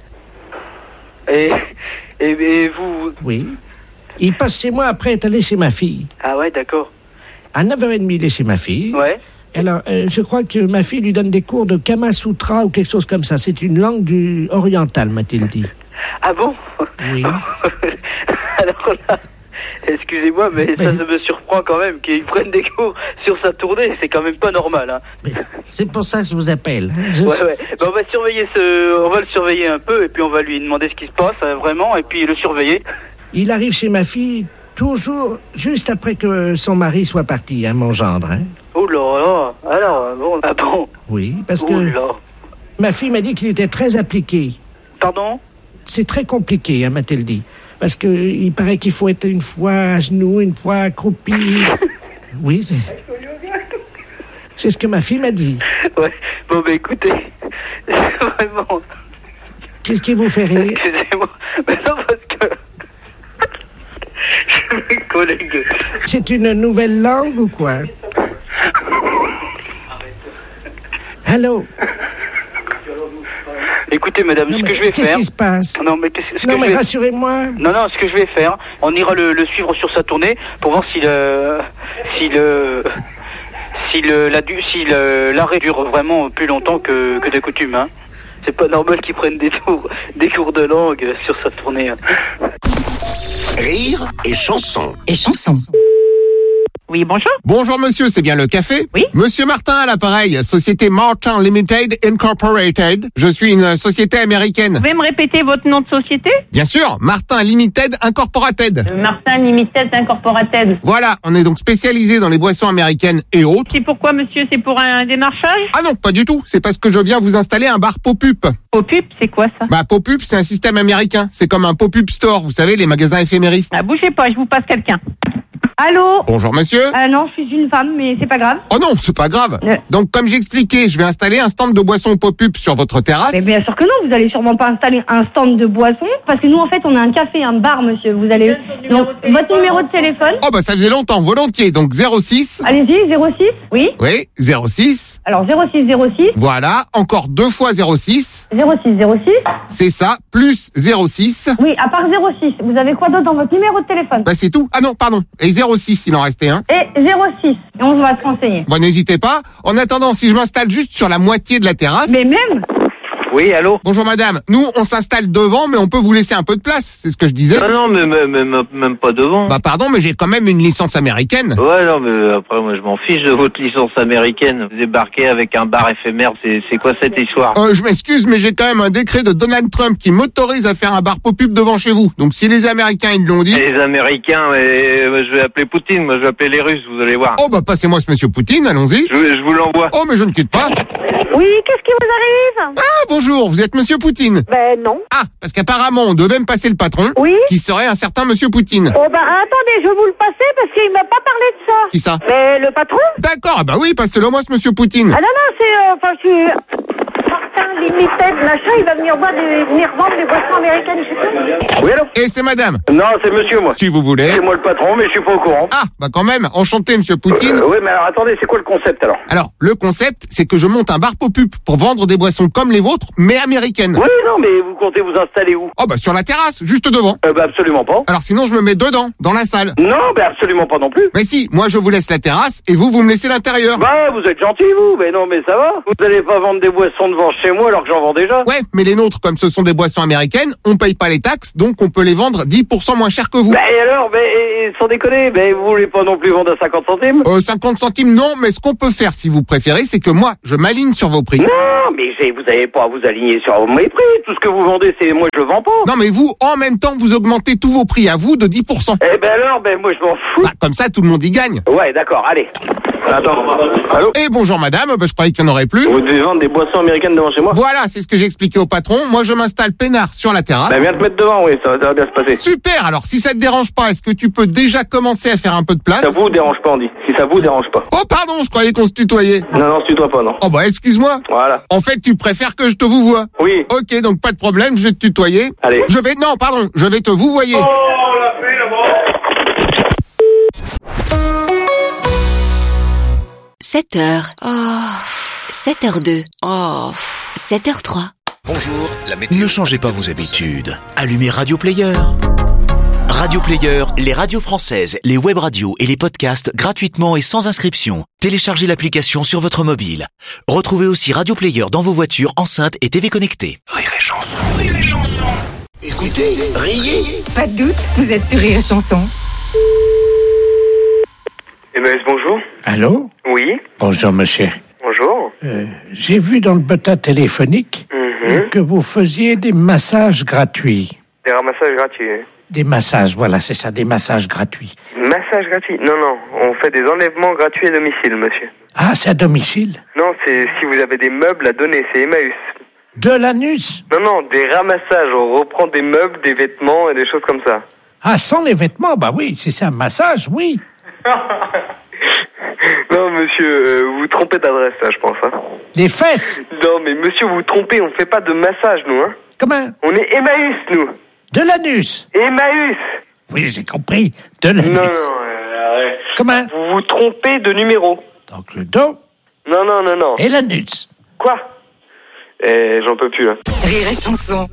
[SPEAKER 20] Et, et, et vous...
[SPEAKER 10] oui. Il passe chez moi après être allé chez ma fille.
[SPEAKER 20] Ah ouais, d'accord.
[SPEAKER 10] À neuf heures trente, il est chez ma fille.
[SPEAKER 20] Ouais.
[SPEAKER 10] Alors, euh, je crois que ma fille lui donne des cours de Kama Sutra ou quelque chose comme ça. C'est une langue du oriental, m'a-t-il dit.
[SPEAKER 20] Ah bon?
[SPEAKER 10] Oui.
[SPEAKER 20] Alors là, excusez-moi, mais ça, ça me surprend quand même qu'il prenne des cours sur sa tournée. C'est quand même pas normal, hein.
[SPEAKER 10] C'est pour ça que je vous appelle. hein. Je-
[SPEAKER 20] Ouais, ouais. Ben, on va surveiller ce, on va le surveiller un peu et puis on va lui demander ce qui se passe euh, vraiment et puis le surveiller.
[SPEAKER 10] Il arrive chez ma fille toujours juste après que son mari soit parti, hein, mon gendre. Hein.
[SPEAKER 20] Oh là là. Alors bon, ah bon.
[SPEAKER 10] Oui, parce
[SPEAKER 20] Oh
[SPEAKER 10] que
[SPEAKER 20] là.
[SPEAKER 10] ma fille m'a dit qu'il était très appliqué.
[SPEAKER 20] Pardon?
[SPEAKER 10] C'est très compliqué, hein, m'a-t-elle dit. Parce que il paraît qu'il faut être une fois à genoux, une fois accroupi. Oui, c'est... C'est ce que ma fille m'a dit.
[SPEAKER 20] Ouais. Bon, ben écoutez, vraiment.
[SPEAKER 10] Qu'est-ce qui vous fait rire?
[SPEAKER 20] Excusez-moi, mais non parce que mes collègues.
[SPEAKER 10] C'est une nouvelle langue ou quoi? Allô?
[SPEAKER 20] Écoutez, madame,
[SPEAKER 10] Non,
[SPEAKER 20] ce
[SPEAKER 10] mais
[SPEAKER 20] que je vais
[SPEAKER 10] qu'est-ce
[SPEAKER 20] faire.
[SPEAKER 10] qui se passe?
[SPEAKER 20] Non, mais qu'est-ce ce
[SPEAKER 10] Non,
[SPEAKER 20] que
[SPEAKER 10] mais
[SPEAKER 20] je vais...
[SPEAKER 10] rassurez-moi.
[SPEAKER 20] Non, non, ce que je vais faire, on ira le, le suivre sur sa tournée pour voir si le, si le, si le, la, du- si le, l'arrêt dure vraiment plus longtemps que, que de coutume, hein. C'est pas normal qu'ils prennent des tours, des cours de langue sur sa tournée. hein.
[SPEAKER 8] Rire et chanson.
[SPEAKER 3] Et chanson.
[SPEAKER 18] Oui, bonjour.
[SPEAKER 5] Bonjour monsieur, c'est bien le café?
[SPEAKER 18] Oui.
[SPEAKER 5] Monsieur Martin à l'appareil, société Martin Limited Incorporated. Je suis une société américaine.
[SPEAKER 16] Vous pouvez me répéter votre nom de société?
[SPEAKER 5] Bien sûr, Martin Limited Incorporated.
[SPEAKER 16] Martin Limited Incorporated.
[SPEAKER 5] Voilà, on est donc spécialisé dans les boissons américaines et autres.
[SPEAKER 16] C'est pourquoi, monsieur? C'est pour un démarchage?
[SPEAKER 5] Ah non, pas du tout, c'est parce que je viens vous installer un bar pop-up.
[SPEAKER 16] Pop-up, c'est quoi ça?
[SPEAKER 5] Bah pop-up, c'est un système américain. C'est comme un pop-up store, vous savez, les magasins éphéméristes.
[SPEAKER 16] Ah, bougez pas, je vous passe quelqu'un. Allô?
[SPEAKER 5] Bonjour monsieur.
[SPEAKER 16] Ah non, je suis une femme, mais c'est pas grave.
[SPEAKER 5] Oh non, c'est pas grave.
[SPEAKER 16] Ouais.
[SPEAKER 5] Donc comme j'expliquais, je vais installer un stand de boissons pop-up sur votre terrasse.
[SPEAKER 9] Mais bien sûr que non, vous allez sûrement pas installer un stand de boissons, parce que nous en fait on a un café, un bar, monsieur. Vous allez donc votre numéro de téléphone.
[SPEAKER 5] Oh bah ça faisait longtemps, volontiers. Donc zéro six.
[SPEAKER 9] Allez-y, zéro six. Oui.
[SPEAKER 5] Oui, zéro six.
[SPEAKER 9] Alors zéro six zéro six.
[SPEAKER 5] Voilà, encore deux fois zéro six.
[SPEAKER 9] zéro six zéro six.
[SPEAKER 5] C'est ça, plus zéro six.
[SPEAKER 9] Oui, à part zéro six, vous avez quoi d'autre dans votre numéro de téléphone?
[SPEAKER 5] Bah c'est tout. Ah non, pardon. Et zéro six, il en restait un.
[SPEAKER 9] Et zéro six. Et on va se renseigner.
[SPEAKER 5] Bon, n'hésitez pas. En attendant, si je m'installe juste sur la moitié de la terrasse.
[SPEAKER 9] Mais même.
[SPEAKER 6] Oui, allô?
[SPEAKER 5] Bonjour madame. Nous, on s'installe devant, mais on peut vous laisser un peu de place. C'est ce que je disais.
[SPEAKER 6] Non, non, mais même, même, même pas devant.
[SPEAKER 5] Bah pardon, mais j'ai quand même une licence américaine.
[SPEAKER 6] Ouais, non, mais après, moi, je m'en fiche de votre licence américaine. Vous débarquez avec un bar éphémère, c'est, c'est quoi cette histoire?
[SPEAKER 5] Euh, je m'excuse, mais j'ai quand même un décret de Donald Trump qui m'autorise à faire un bar pop-up devant chez vous. Donc si les Américains, ils l'ont dit...
[SPEAKER 6] Les Américains, mais, moi, je vais appeler Poutine, moi je vais appeler les Russes, vous allez voir.
[SPEAKER 5] Oh bah passez-moi ce monsieur Poutine, allons-y.
[SPEAKER 6] Je, je vous l'envoie.
[SPEAKER 5] Oh mais je ne quitte pas.
[SPEAKER 4] Oui, qu'est-ce qui vous arrive?
[SPEAKER 5] Ah, bonjour, vous êtes Monsieur Poutine?
[SPEAKER 4] Ben non.
[SPEAKER 5] Ah, parce qu'apparemment, on devait me passer le patron.
[SPEAKER 4] Oui.
[SPEAKER 5] Qui serait un certain Monsieur Poutine.
[SPEAKER 4] Oh ben attendez, je vais vous le passer parce qu'il m'a pas parlé de ça.
[SPEAKER 5] Qui ça?
[SPEAKER 4] Mais le patron?
[SPEAKER 5] D'accord, ah bah oui, passez-le moi ce Monsieur Poutine.
[SPEAKER 4] Ah non, non, c'est... euh, Enfin, je suis... Martin Limited, machin, il va venir voir des, venir vendre des boissons américaines, je sais pas.
[SPEAKER 6] Oui, allô?
[SPEAKER 5] Et c'est madame?
[SPEAKER 6] Non, c'est monsieur, moi.
[SPEAKER 5] Si vous voulez.
[SPEAKER 6] C'est moi le patron, mais je suis pas au courant.
[SPEAKER 5] Ah, bah quand même, enchanté Monsieur Poutine.
[SPEAKER 6] Euh, oui, mais alors attendez, c'est quoi le concept alors?
[SPEAKER 5] Alors, le concept, c'est que je monte un bar pop-up pour vendre des boissons comme les vôtres, mais américaines.
[SPEAKER 6] Oui, non, mais vous comptez vous installer où?
[SPEAKER 5] Oh bah sur la terrasse, juste devant.
[SPEAKER 6] Euh, bah absolument pas.
[SPEAKER 5] Alors sinon je me mets dedans, dans la salle.
[SPEAKER 6] Non, bah absolument pas non plus.
[SPEAKER 5] Mais si, moi je vous laisse la terrasse et vous, vous me laissez l'intérieur.
[SPEAKER 6] Bah, vous êtes gentil, vous. Mais non, mais ça va. Vous allez pas vendre des boissons devant chez moi alors que j'en vends déjà.
[SPEAKER 5] Ouais, mais les nôtres, comme ce sont des boissons américaines, on paye pas les taxes, donc on peut les vendre dix pour cent moins cher que vous.
[SPEAKER 6] Bah et alors, mais et, sans déconner, mais vous voulez pas non plus vendre à cinquante centimes?
[SPEAKER 5] Euh, cinquante centimes non, mais ce qu'on peut faire si vous préférez, c'est que moi, je m'aligne sur vos prix.
[SPEAKER 6] Non, mais j'ai- vous avez pas à vous aligner sur mes prix. Tout ce que vous vendez, c'est moi je le vends pas.
[SPEAKER 5] Non mais vous, en même temps, vous augmentez tous vos prix à vous de dix pour cent.
[SPEAKER 6] Eh ben alors, ben moi je m'en fous.
[SPEAKER 5] Bah, comme ça, tout le monde y gagne.
[SPEAKER 6] Ouais, d'accord, allez. Attends, allô?
[SPEAKER 5] Et bonjour madame, bah, je croyais qu'il n'y en aurait plus.
[SPEAKER 6] Vous devez vendre des boissons américaines devant chez moi?
[SPEAKER 5] Voilà, c'est ce que j'ai expliqué au patron. Moi, je m'installe peinard sur la terrasse.
[SPEAKER 6] Bah viens te mettre devant, oui, ça, ça va bien se passer.
[SPEAKER 5] Super, alors si ça te dérange pas, est-ce que tu peux déjà commencer à faire un peu de place?
[SPEAKER 6] Ça vous dérange pas, on dit. Si ça vous dérange pas.
[SPEAKER 5] Oh pardon, je croyais qu'on se tutoyait.
[SPEAKER 6] Non, non, tu dois pas, non.
[SPEAKER 5] Oh bah excuse-moi.
[SPEAKER 6] Voilà.
[SPEAKER 5] En fait, tu préfères que je te vous voie.
[SPEAKER 6] Oui.
[SPEAKER 5] Ok, donc pas de problème, je vais te tutoyer.
[SPEAKER 6] Allez.
[SPEAKER 5] Je vais... Non, pardon, je vais te vous voyer.
[SPEAKER 3] sept heures. Oh. sept heures deux. Oh. sept heures trois.
[SPEAKER 7] Bonjour, la météo. Ne changez pas vos habitudes. Allumez Radio Player. Radio Player, les radios françaises, les web radios et les podcasts gratuitement et sans inscription. Téléchargez l'application sur votre mobile. Retrouvez aussi Radio Player dans vos voitures, enceintes et T V connectées.
[SPEAKER 8] Rire et chanson, rire et chanson. Écoutez, riez.
[SPEAKER 21] Pas de doute, vous êtes sur Rire et Chanson.
[SPEAKER 22] M S, bonjour.
[SPEAKER 10] Allô?
[SPEAKER 22] Oui.
[SPEAKER 10] Bonjour, monsieur.
[SPEAKER 22] Bonjour.
[SPEAKER 10] Euh, j'ai vu dans le bulletin téléphonique
[SPEAKER 22] Mhm.
[SPEAKER 10] que vous faisiez des massages gratuits.
[SPEAKER 22] Des ramassages gratuits. hein.
[SPEAKER 10] Des massages, voilà, c'est ça, des massages gratuits.
[SPEAKER 22] Massage gratuit? Non, non. On fait des enlèvements gratuits à domicile, monsieur.
[SPEAKER 10] Ah, c'est à domicile?
[SPEAKER 22] Non, c'est si vous avez des meubles à donner, c'est Emmaüs.
[SPEAKER 10] De l'anus?
[SPEAKER 22] Non, non, des ramassages. On reprend des meubles, des vêtements et des choses comme ça.
[SPEAKER 10] Ah, sans les vêtements, bah oui, si c'est un massage, oui.
[SPEAKER 22] Non, monsieur, euh, vous vous trompez d'adresse, là, je pense. Hein.
[SPEAKER 10] Les fesses?
[SPEAKER 22] Non, mais monsieur, vous vous trompez. On fait pas de massage, nous. Hein.
[SPEAKER 10] Comment?
[SPEAKER 22] On est Emmaüs, nous.
[SPEAKER 10] De l'anus?
[SPEAKER 22] Emmaüs.
[SPEAKER 10] Oui, j'ai compris. De l'anus.
[SPEAKER 22] Non, non, euh, arrête.
[SPEAKER 10] Comment?
[SPEAKER 22] Vous vous trompez de numéro.
[SPEAKER 10] Donc le dos
[SPEAKER 22] Non, non, non, non.
[SPEAKER 10] et l'anus.
[SPEAKER 22] Quoi? Eh, j'en peux plus, là.
[SPEAKER 21] Rire et Chanson.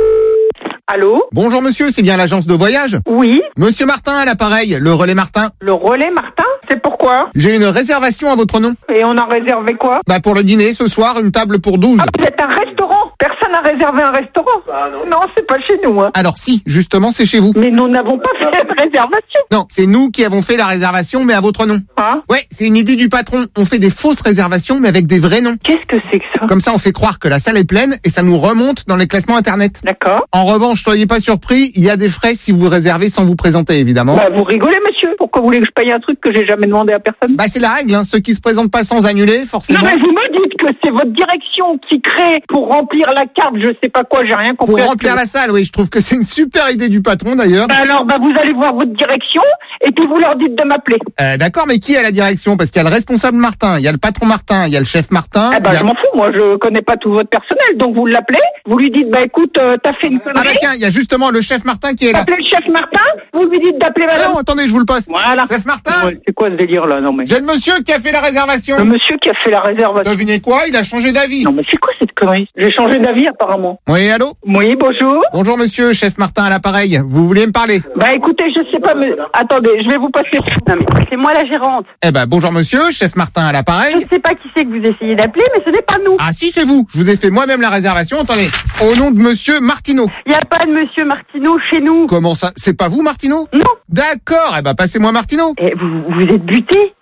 [SPEAKER 1] Allô?
[SPEAKER 5] Bonjour monsieur, c'est bien l'agence de voyage?
[SPEAKER 1] Oui.
[SPEAKER 5] Monsieur Martin à l'appareil, le relais Martin.
[SPEAKER 1] Le relais Martin? C'est pourquoi?
[SPEAKER 5] J'ai une réservation à votre nom.
[SPEAKER 1] Et on a réservé quoi?
[SPEAKER 5] Bah pour le dîner ce soir, une table pour douze.
[SPEAKER 1] Ah, vous êtes un restaurant? Personne n'a réservé un restaurant?
[SPEAKER 22] Ah, non.
[SPEAKER 1] Non, c'est pas chez nous, hein.
[SPEAKER 5] Alors si, justement c'est chez vous.
[SPEAKER 1] Mais nous n'avons pas fait de réservation.
[SPEAKER 5] Non, c'est nous qui avons fait la réservation mais à votre nom.
[SPEAKER 1] Hein?
[SPEAKER 5] Ouais, c'est une idée du patron. On fait des fausses réservations mais avec des vrais noms.
[SPEAKER 1] Qu'est-ce que c'est que ça?
[SPEAKER 5] Comme ça on fait croire que la salle est pleine et ça nous remonte dans les classements internet.
[SPEAKER 1] D'accord.
[SPEAKER 5] En revanche, soyez pas surpris, il y a des frais si vous réservez sans vous présenter évidemment.
[SPEAKER 1] Bah, vous rigolez, monsieur. Pourquoi vous voulez que je paye un truc que j'ai jamais demandé à personne?
[SPEAKER 5] Bah c'est la règle, hein. Ceux qui se présentent pas sans annuler, forcément.
[SPEAKER 1] Non, mais vous me dites que c'est votre direction qui crée pour remplir la carte, je sais pas quoi, j'ai rien compris.
[SPEAKER 5] Pour
[SPEAKER 1] à ce
[SPEAKER 5] remplir
[SPEAKER 1] que-
[SPEAKER 5] la salle, oui, je trouve que c'est une super idée du patron d'ailleurs.
[SPEAKER 1] Bah alors, bah vous allez voir votre direction et puis vous leur dites de m'appeler.
[SPEAKER 5] Euh, D'accord, mais qui a la direction? Parce qu'il y a le responsable Martin, il y a le patron Martin, il y a le chef Martin.
[SPEAKER 1] Eh ben,
[SPEAKER 5] il y a-
[SPEAKER 1] je m'en fous, moi, je connais pas tout votre personnel, donc vous l'appelez, vous lui dites, bah écoute, euh, t'as fait une
[SPEAKER 5] Ah
[SPEAKER 1] connerie.
[SPEAKER 5] bah tiens, il y a justement le chef Martin qui est là.
[SPEAKER 1] Appelez le chef Martin, vous lui dites d'appeler
[SPEAKER 5] Ah
[SPEAKER 1] madame.
[SPEAKER 5] non, attendez, je vous le passe.
[SPEAKER 1] Voilà.
[SPEAKER 5] Chef Martin,
[SPEAKER 1] Ouais, c'est quoi ce délire là? Non mais.
[SPEAKER 5] j'ai le monsieur qui a fait la réservation.
[SPEAKER 1] Le monsieur qui a fait la réservation.
[SPEAKER 5] Devinez quoi? Il a changé d'avis.
[SPEAKER 1] Non mais c'est quoi cette connerie? J'ai changé d'avis apparemment.
[SPEAKER 5] Oui, allô?
[SPEAKER 1] Oui, bonjour.
[SPEAKER 5] Bonjour monsieur, chef Martin à l'appareil. Vous vouliez me parler?
[SPEAKER 1] Bah écoutez, je sais pas, mais attendez, je vais vous passer. Non mais c'est moi la gérante.
[SPEAKER 5] Eh ben bonjour monsieur, chef Martin à l'appareil.
[SPEAKER 1] Je sais pas qui c'est que vous essayez d'appeler, mais ce n'est pas nous.
[SPEAKER 5] Ah si, c'est vous. Je vous ai fait moi-même la réservation. Attendez, au nom de monsieur Martineau.
[SPEAKER 1] Il y a pas de monsieur Martineau chez nous.
[SPEAKER 5] Comment ça? C'est pas vous Martineau?
[SPEAKER 1] Non.
[SPEAKER 5] D'accord, eh ben passez-moi Martineau.
[SPEAKER 1] Et vous, vous êtes buté?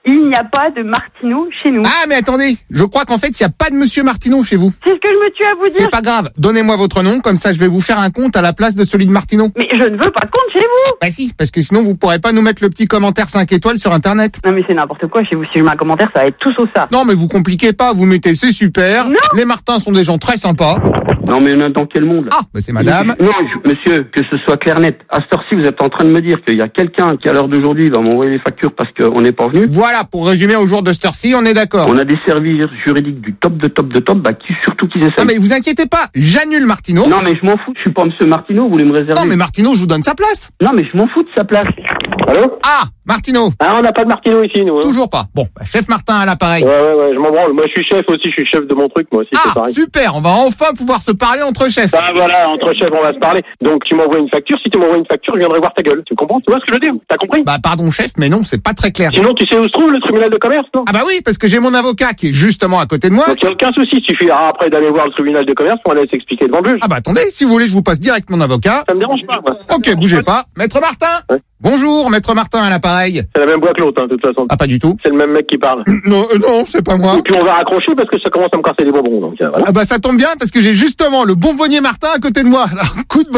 [SPEAKER 14] Il n'y a pas de Martineau chez nous.
[SPEAKER 5] Ah, mais attendez, je crois qu'en fait, il n'y a pas de monsieur Martineau chez vous.
[SPEAKER 14] C'est ce que je me tue à vous dire.
[SPEAKER 5] C'est pas grave, donnez-moi votre nom, comme ça je vais vous faire un compte à la place de celui de Martineau.
[SPEAKER 14] Mais je ne veux pas de compte chez vous.
[SPEAKER 5] Bah si, parce que sinon vous pourrez pas nous mettre le petit commentaire cinq étoiles sur internet.
[SPEAKER 14] Non mais c'est n'importe quoi chez vous, si je mets un commentaire, ça va être tout sauf ça.
[SPEAKER 5] Non mais vous compliquez pas, vous mettez c'est super,
[SPEAKER 14] non.
[SPEAKER 5] Les Martins sont des gens très sympas.
[SPEAKER 12] Non mais on est dans quel monde là?
[SPEAKER 5] Ah, bah c'est madame.
[SPEAKER 12] Non, je, monsieur, que ce soit clair net. À cette heure-ci, vous êtes en train de me dire qu'il y a quelqu'un qui à l'heure d'aujourd'hui va m'envoyer les factures parce qu'on n'est pas venu.
[SPEAKER 5] Voilà, pour résumer au jour de cette heure-ci, on est d'accord.
[SPEAKER 12] On a des services juridiques du top de top de top, bah qui surtout qu'ils essaient.
[SPEAKER 5] Non mais vous inquiétez pas, j'annule Martineau.
[SPEAKER 12] Non mais je m'en fous, je suis pas monsieur Martineau, vous voulez me réserver.
[SPEAKER 5] Non mais Martineau, je vous donne sa place.
[SPEAKER 12] Non mais je m'en fous de sa place.
[SPEAKER 6] Allô?
[SPEAKER 5] Ah, Martineau.
[SPEAKER 6] Ah, on n'a pas de Martineau ici, nous. Hein.
[SPEAKER 5] Toujours pas. Bon, bah, chef Martin à l'appareil.
[SPEAKER 6] Ouais, ouais, ouais, je m'en branle. Moi, je suis chef aussi, je suis chef de mon truc, moi aussi,
[SPEAKER 5] ah,
[SPEAKER 6] c'est pareil.
[SPEAKER 5] Super, on va enfin pouvoir se parler entre chefs.
[SPEAKER 6] Ah, voilà, entre chefs, on va se parler. Donc, tu m'envoies une facture. Si tu m'envoies une facture, je viendrai voir ta gueule. Tu comprends? Tu vois ce que je veux dire? T'as compris?
[SPEAKER 5] Bah, pardon, chef, mais non, c'est pas très clair.
[SPEAKER 6] Sinon, tu sais où se trouve le tribunal de commerce, non?
[SPEAKER 5] Ah, bah oui, parce que j'ai mon avocat qui est justement à côté de moi.
[SPEAKER 6] Donc, il n'y a aucun souci. Il suffira après d'aller voir le tribunal de commerce pour aller s'expliquer devant le juge.
[SPEAKER 5] Ah, bah attendez, si vous voulez, je vous passe direct mon avocat.
[SPEAKER 6] Ça me dérange pas, moi.
[SPEAKER 5] Ok, bougez pas. Maître Martin.
[SPEAKER 6] Ouais.
[SPEAKER 5] Bonjour, Maître Martin à l'appareil.
[SPEAKER 6] C'est la même voix que l'autre, hein, de toute façon.
[SPEAKER 5] Ah, pas du tout.
[SPEAKER 6] C'est le même mec qui parle.
[SPEAKER 5] Non, euh, non, c'est pas moi.
[SPEAKER 6] Et puis on va raccrocher parce que ça commence à me casser les bonbons, donc euh, voilà.
[SPEAKER 5] Ah bah ça tombe bien parce que j'ai justement le bonbonnier Martin à côté de moi. Alors, coup de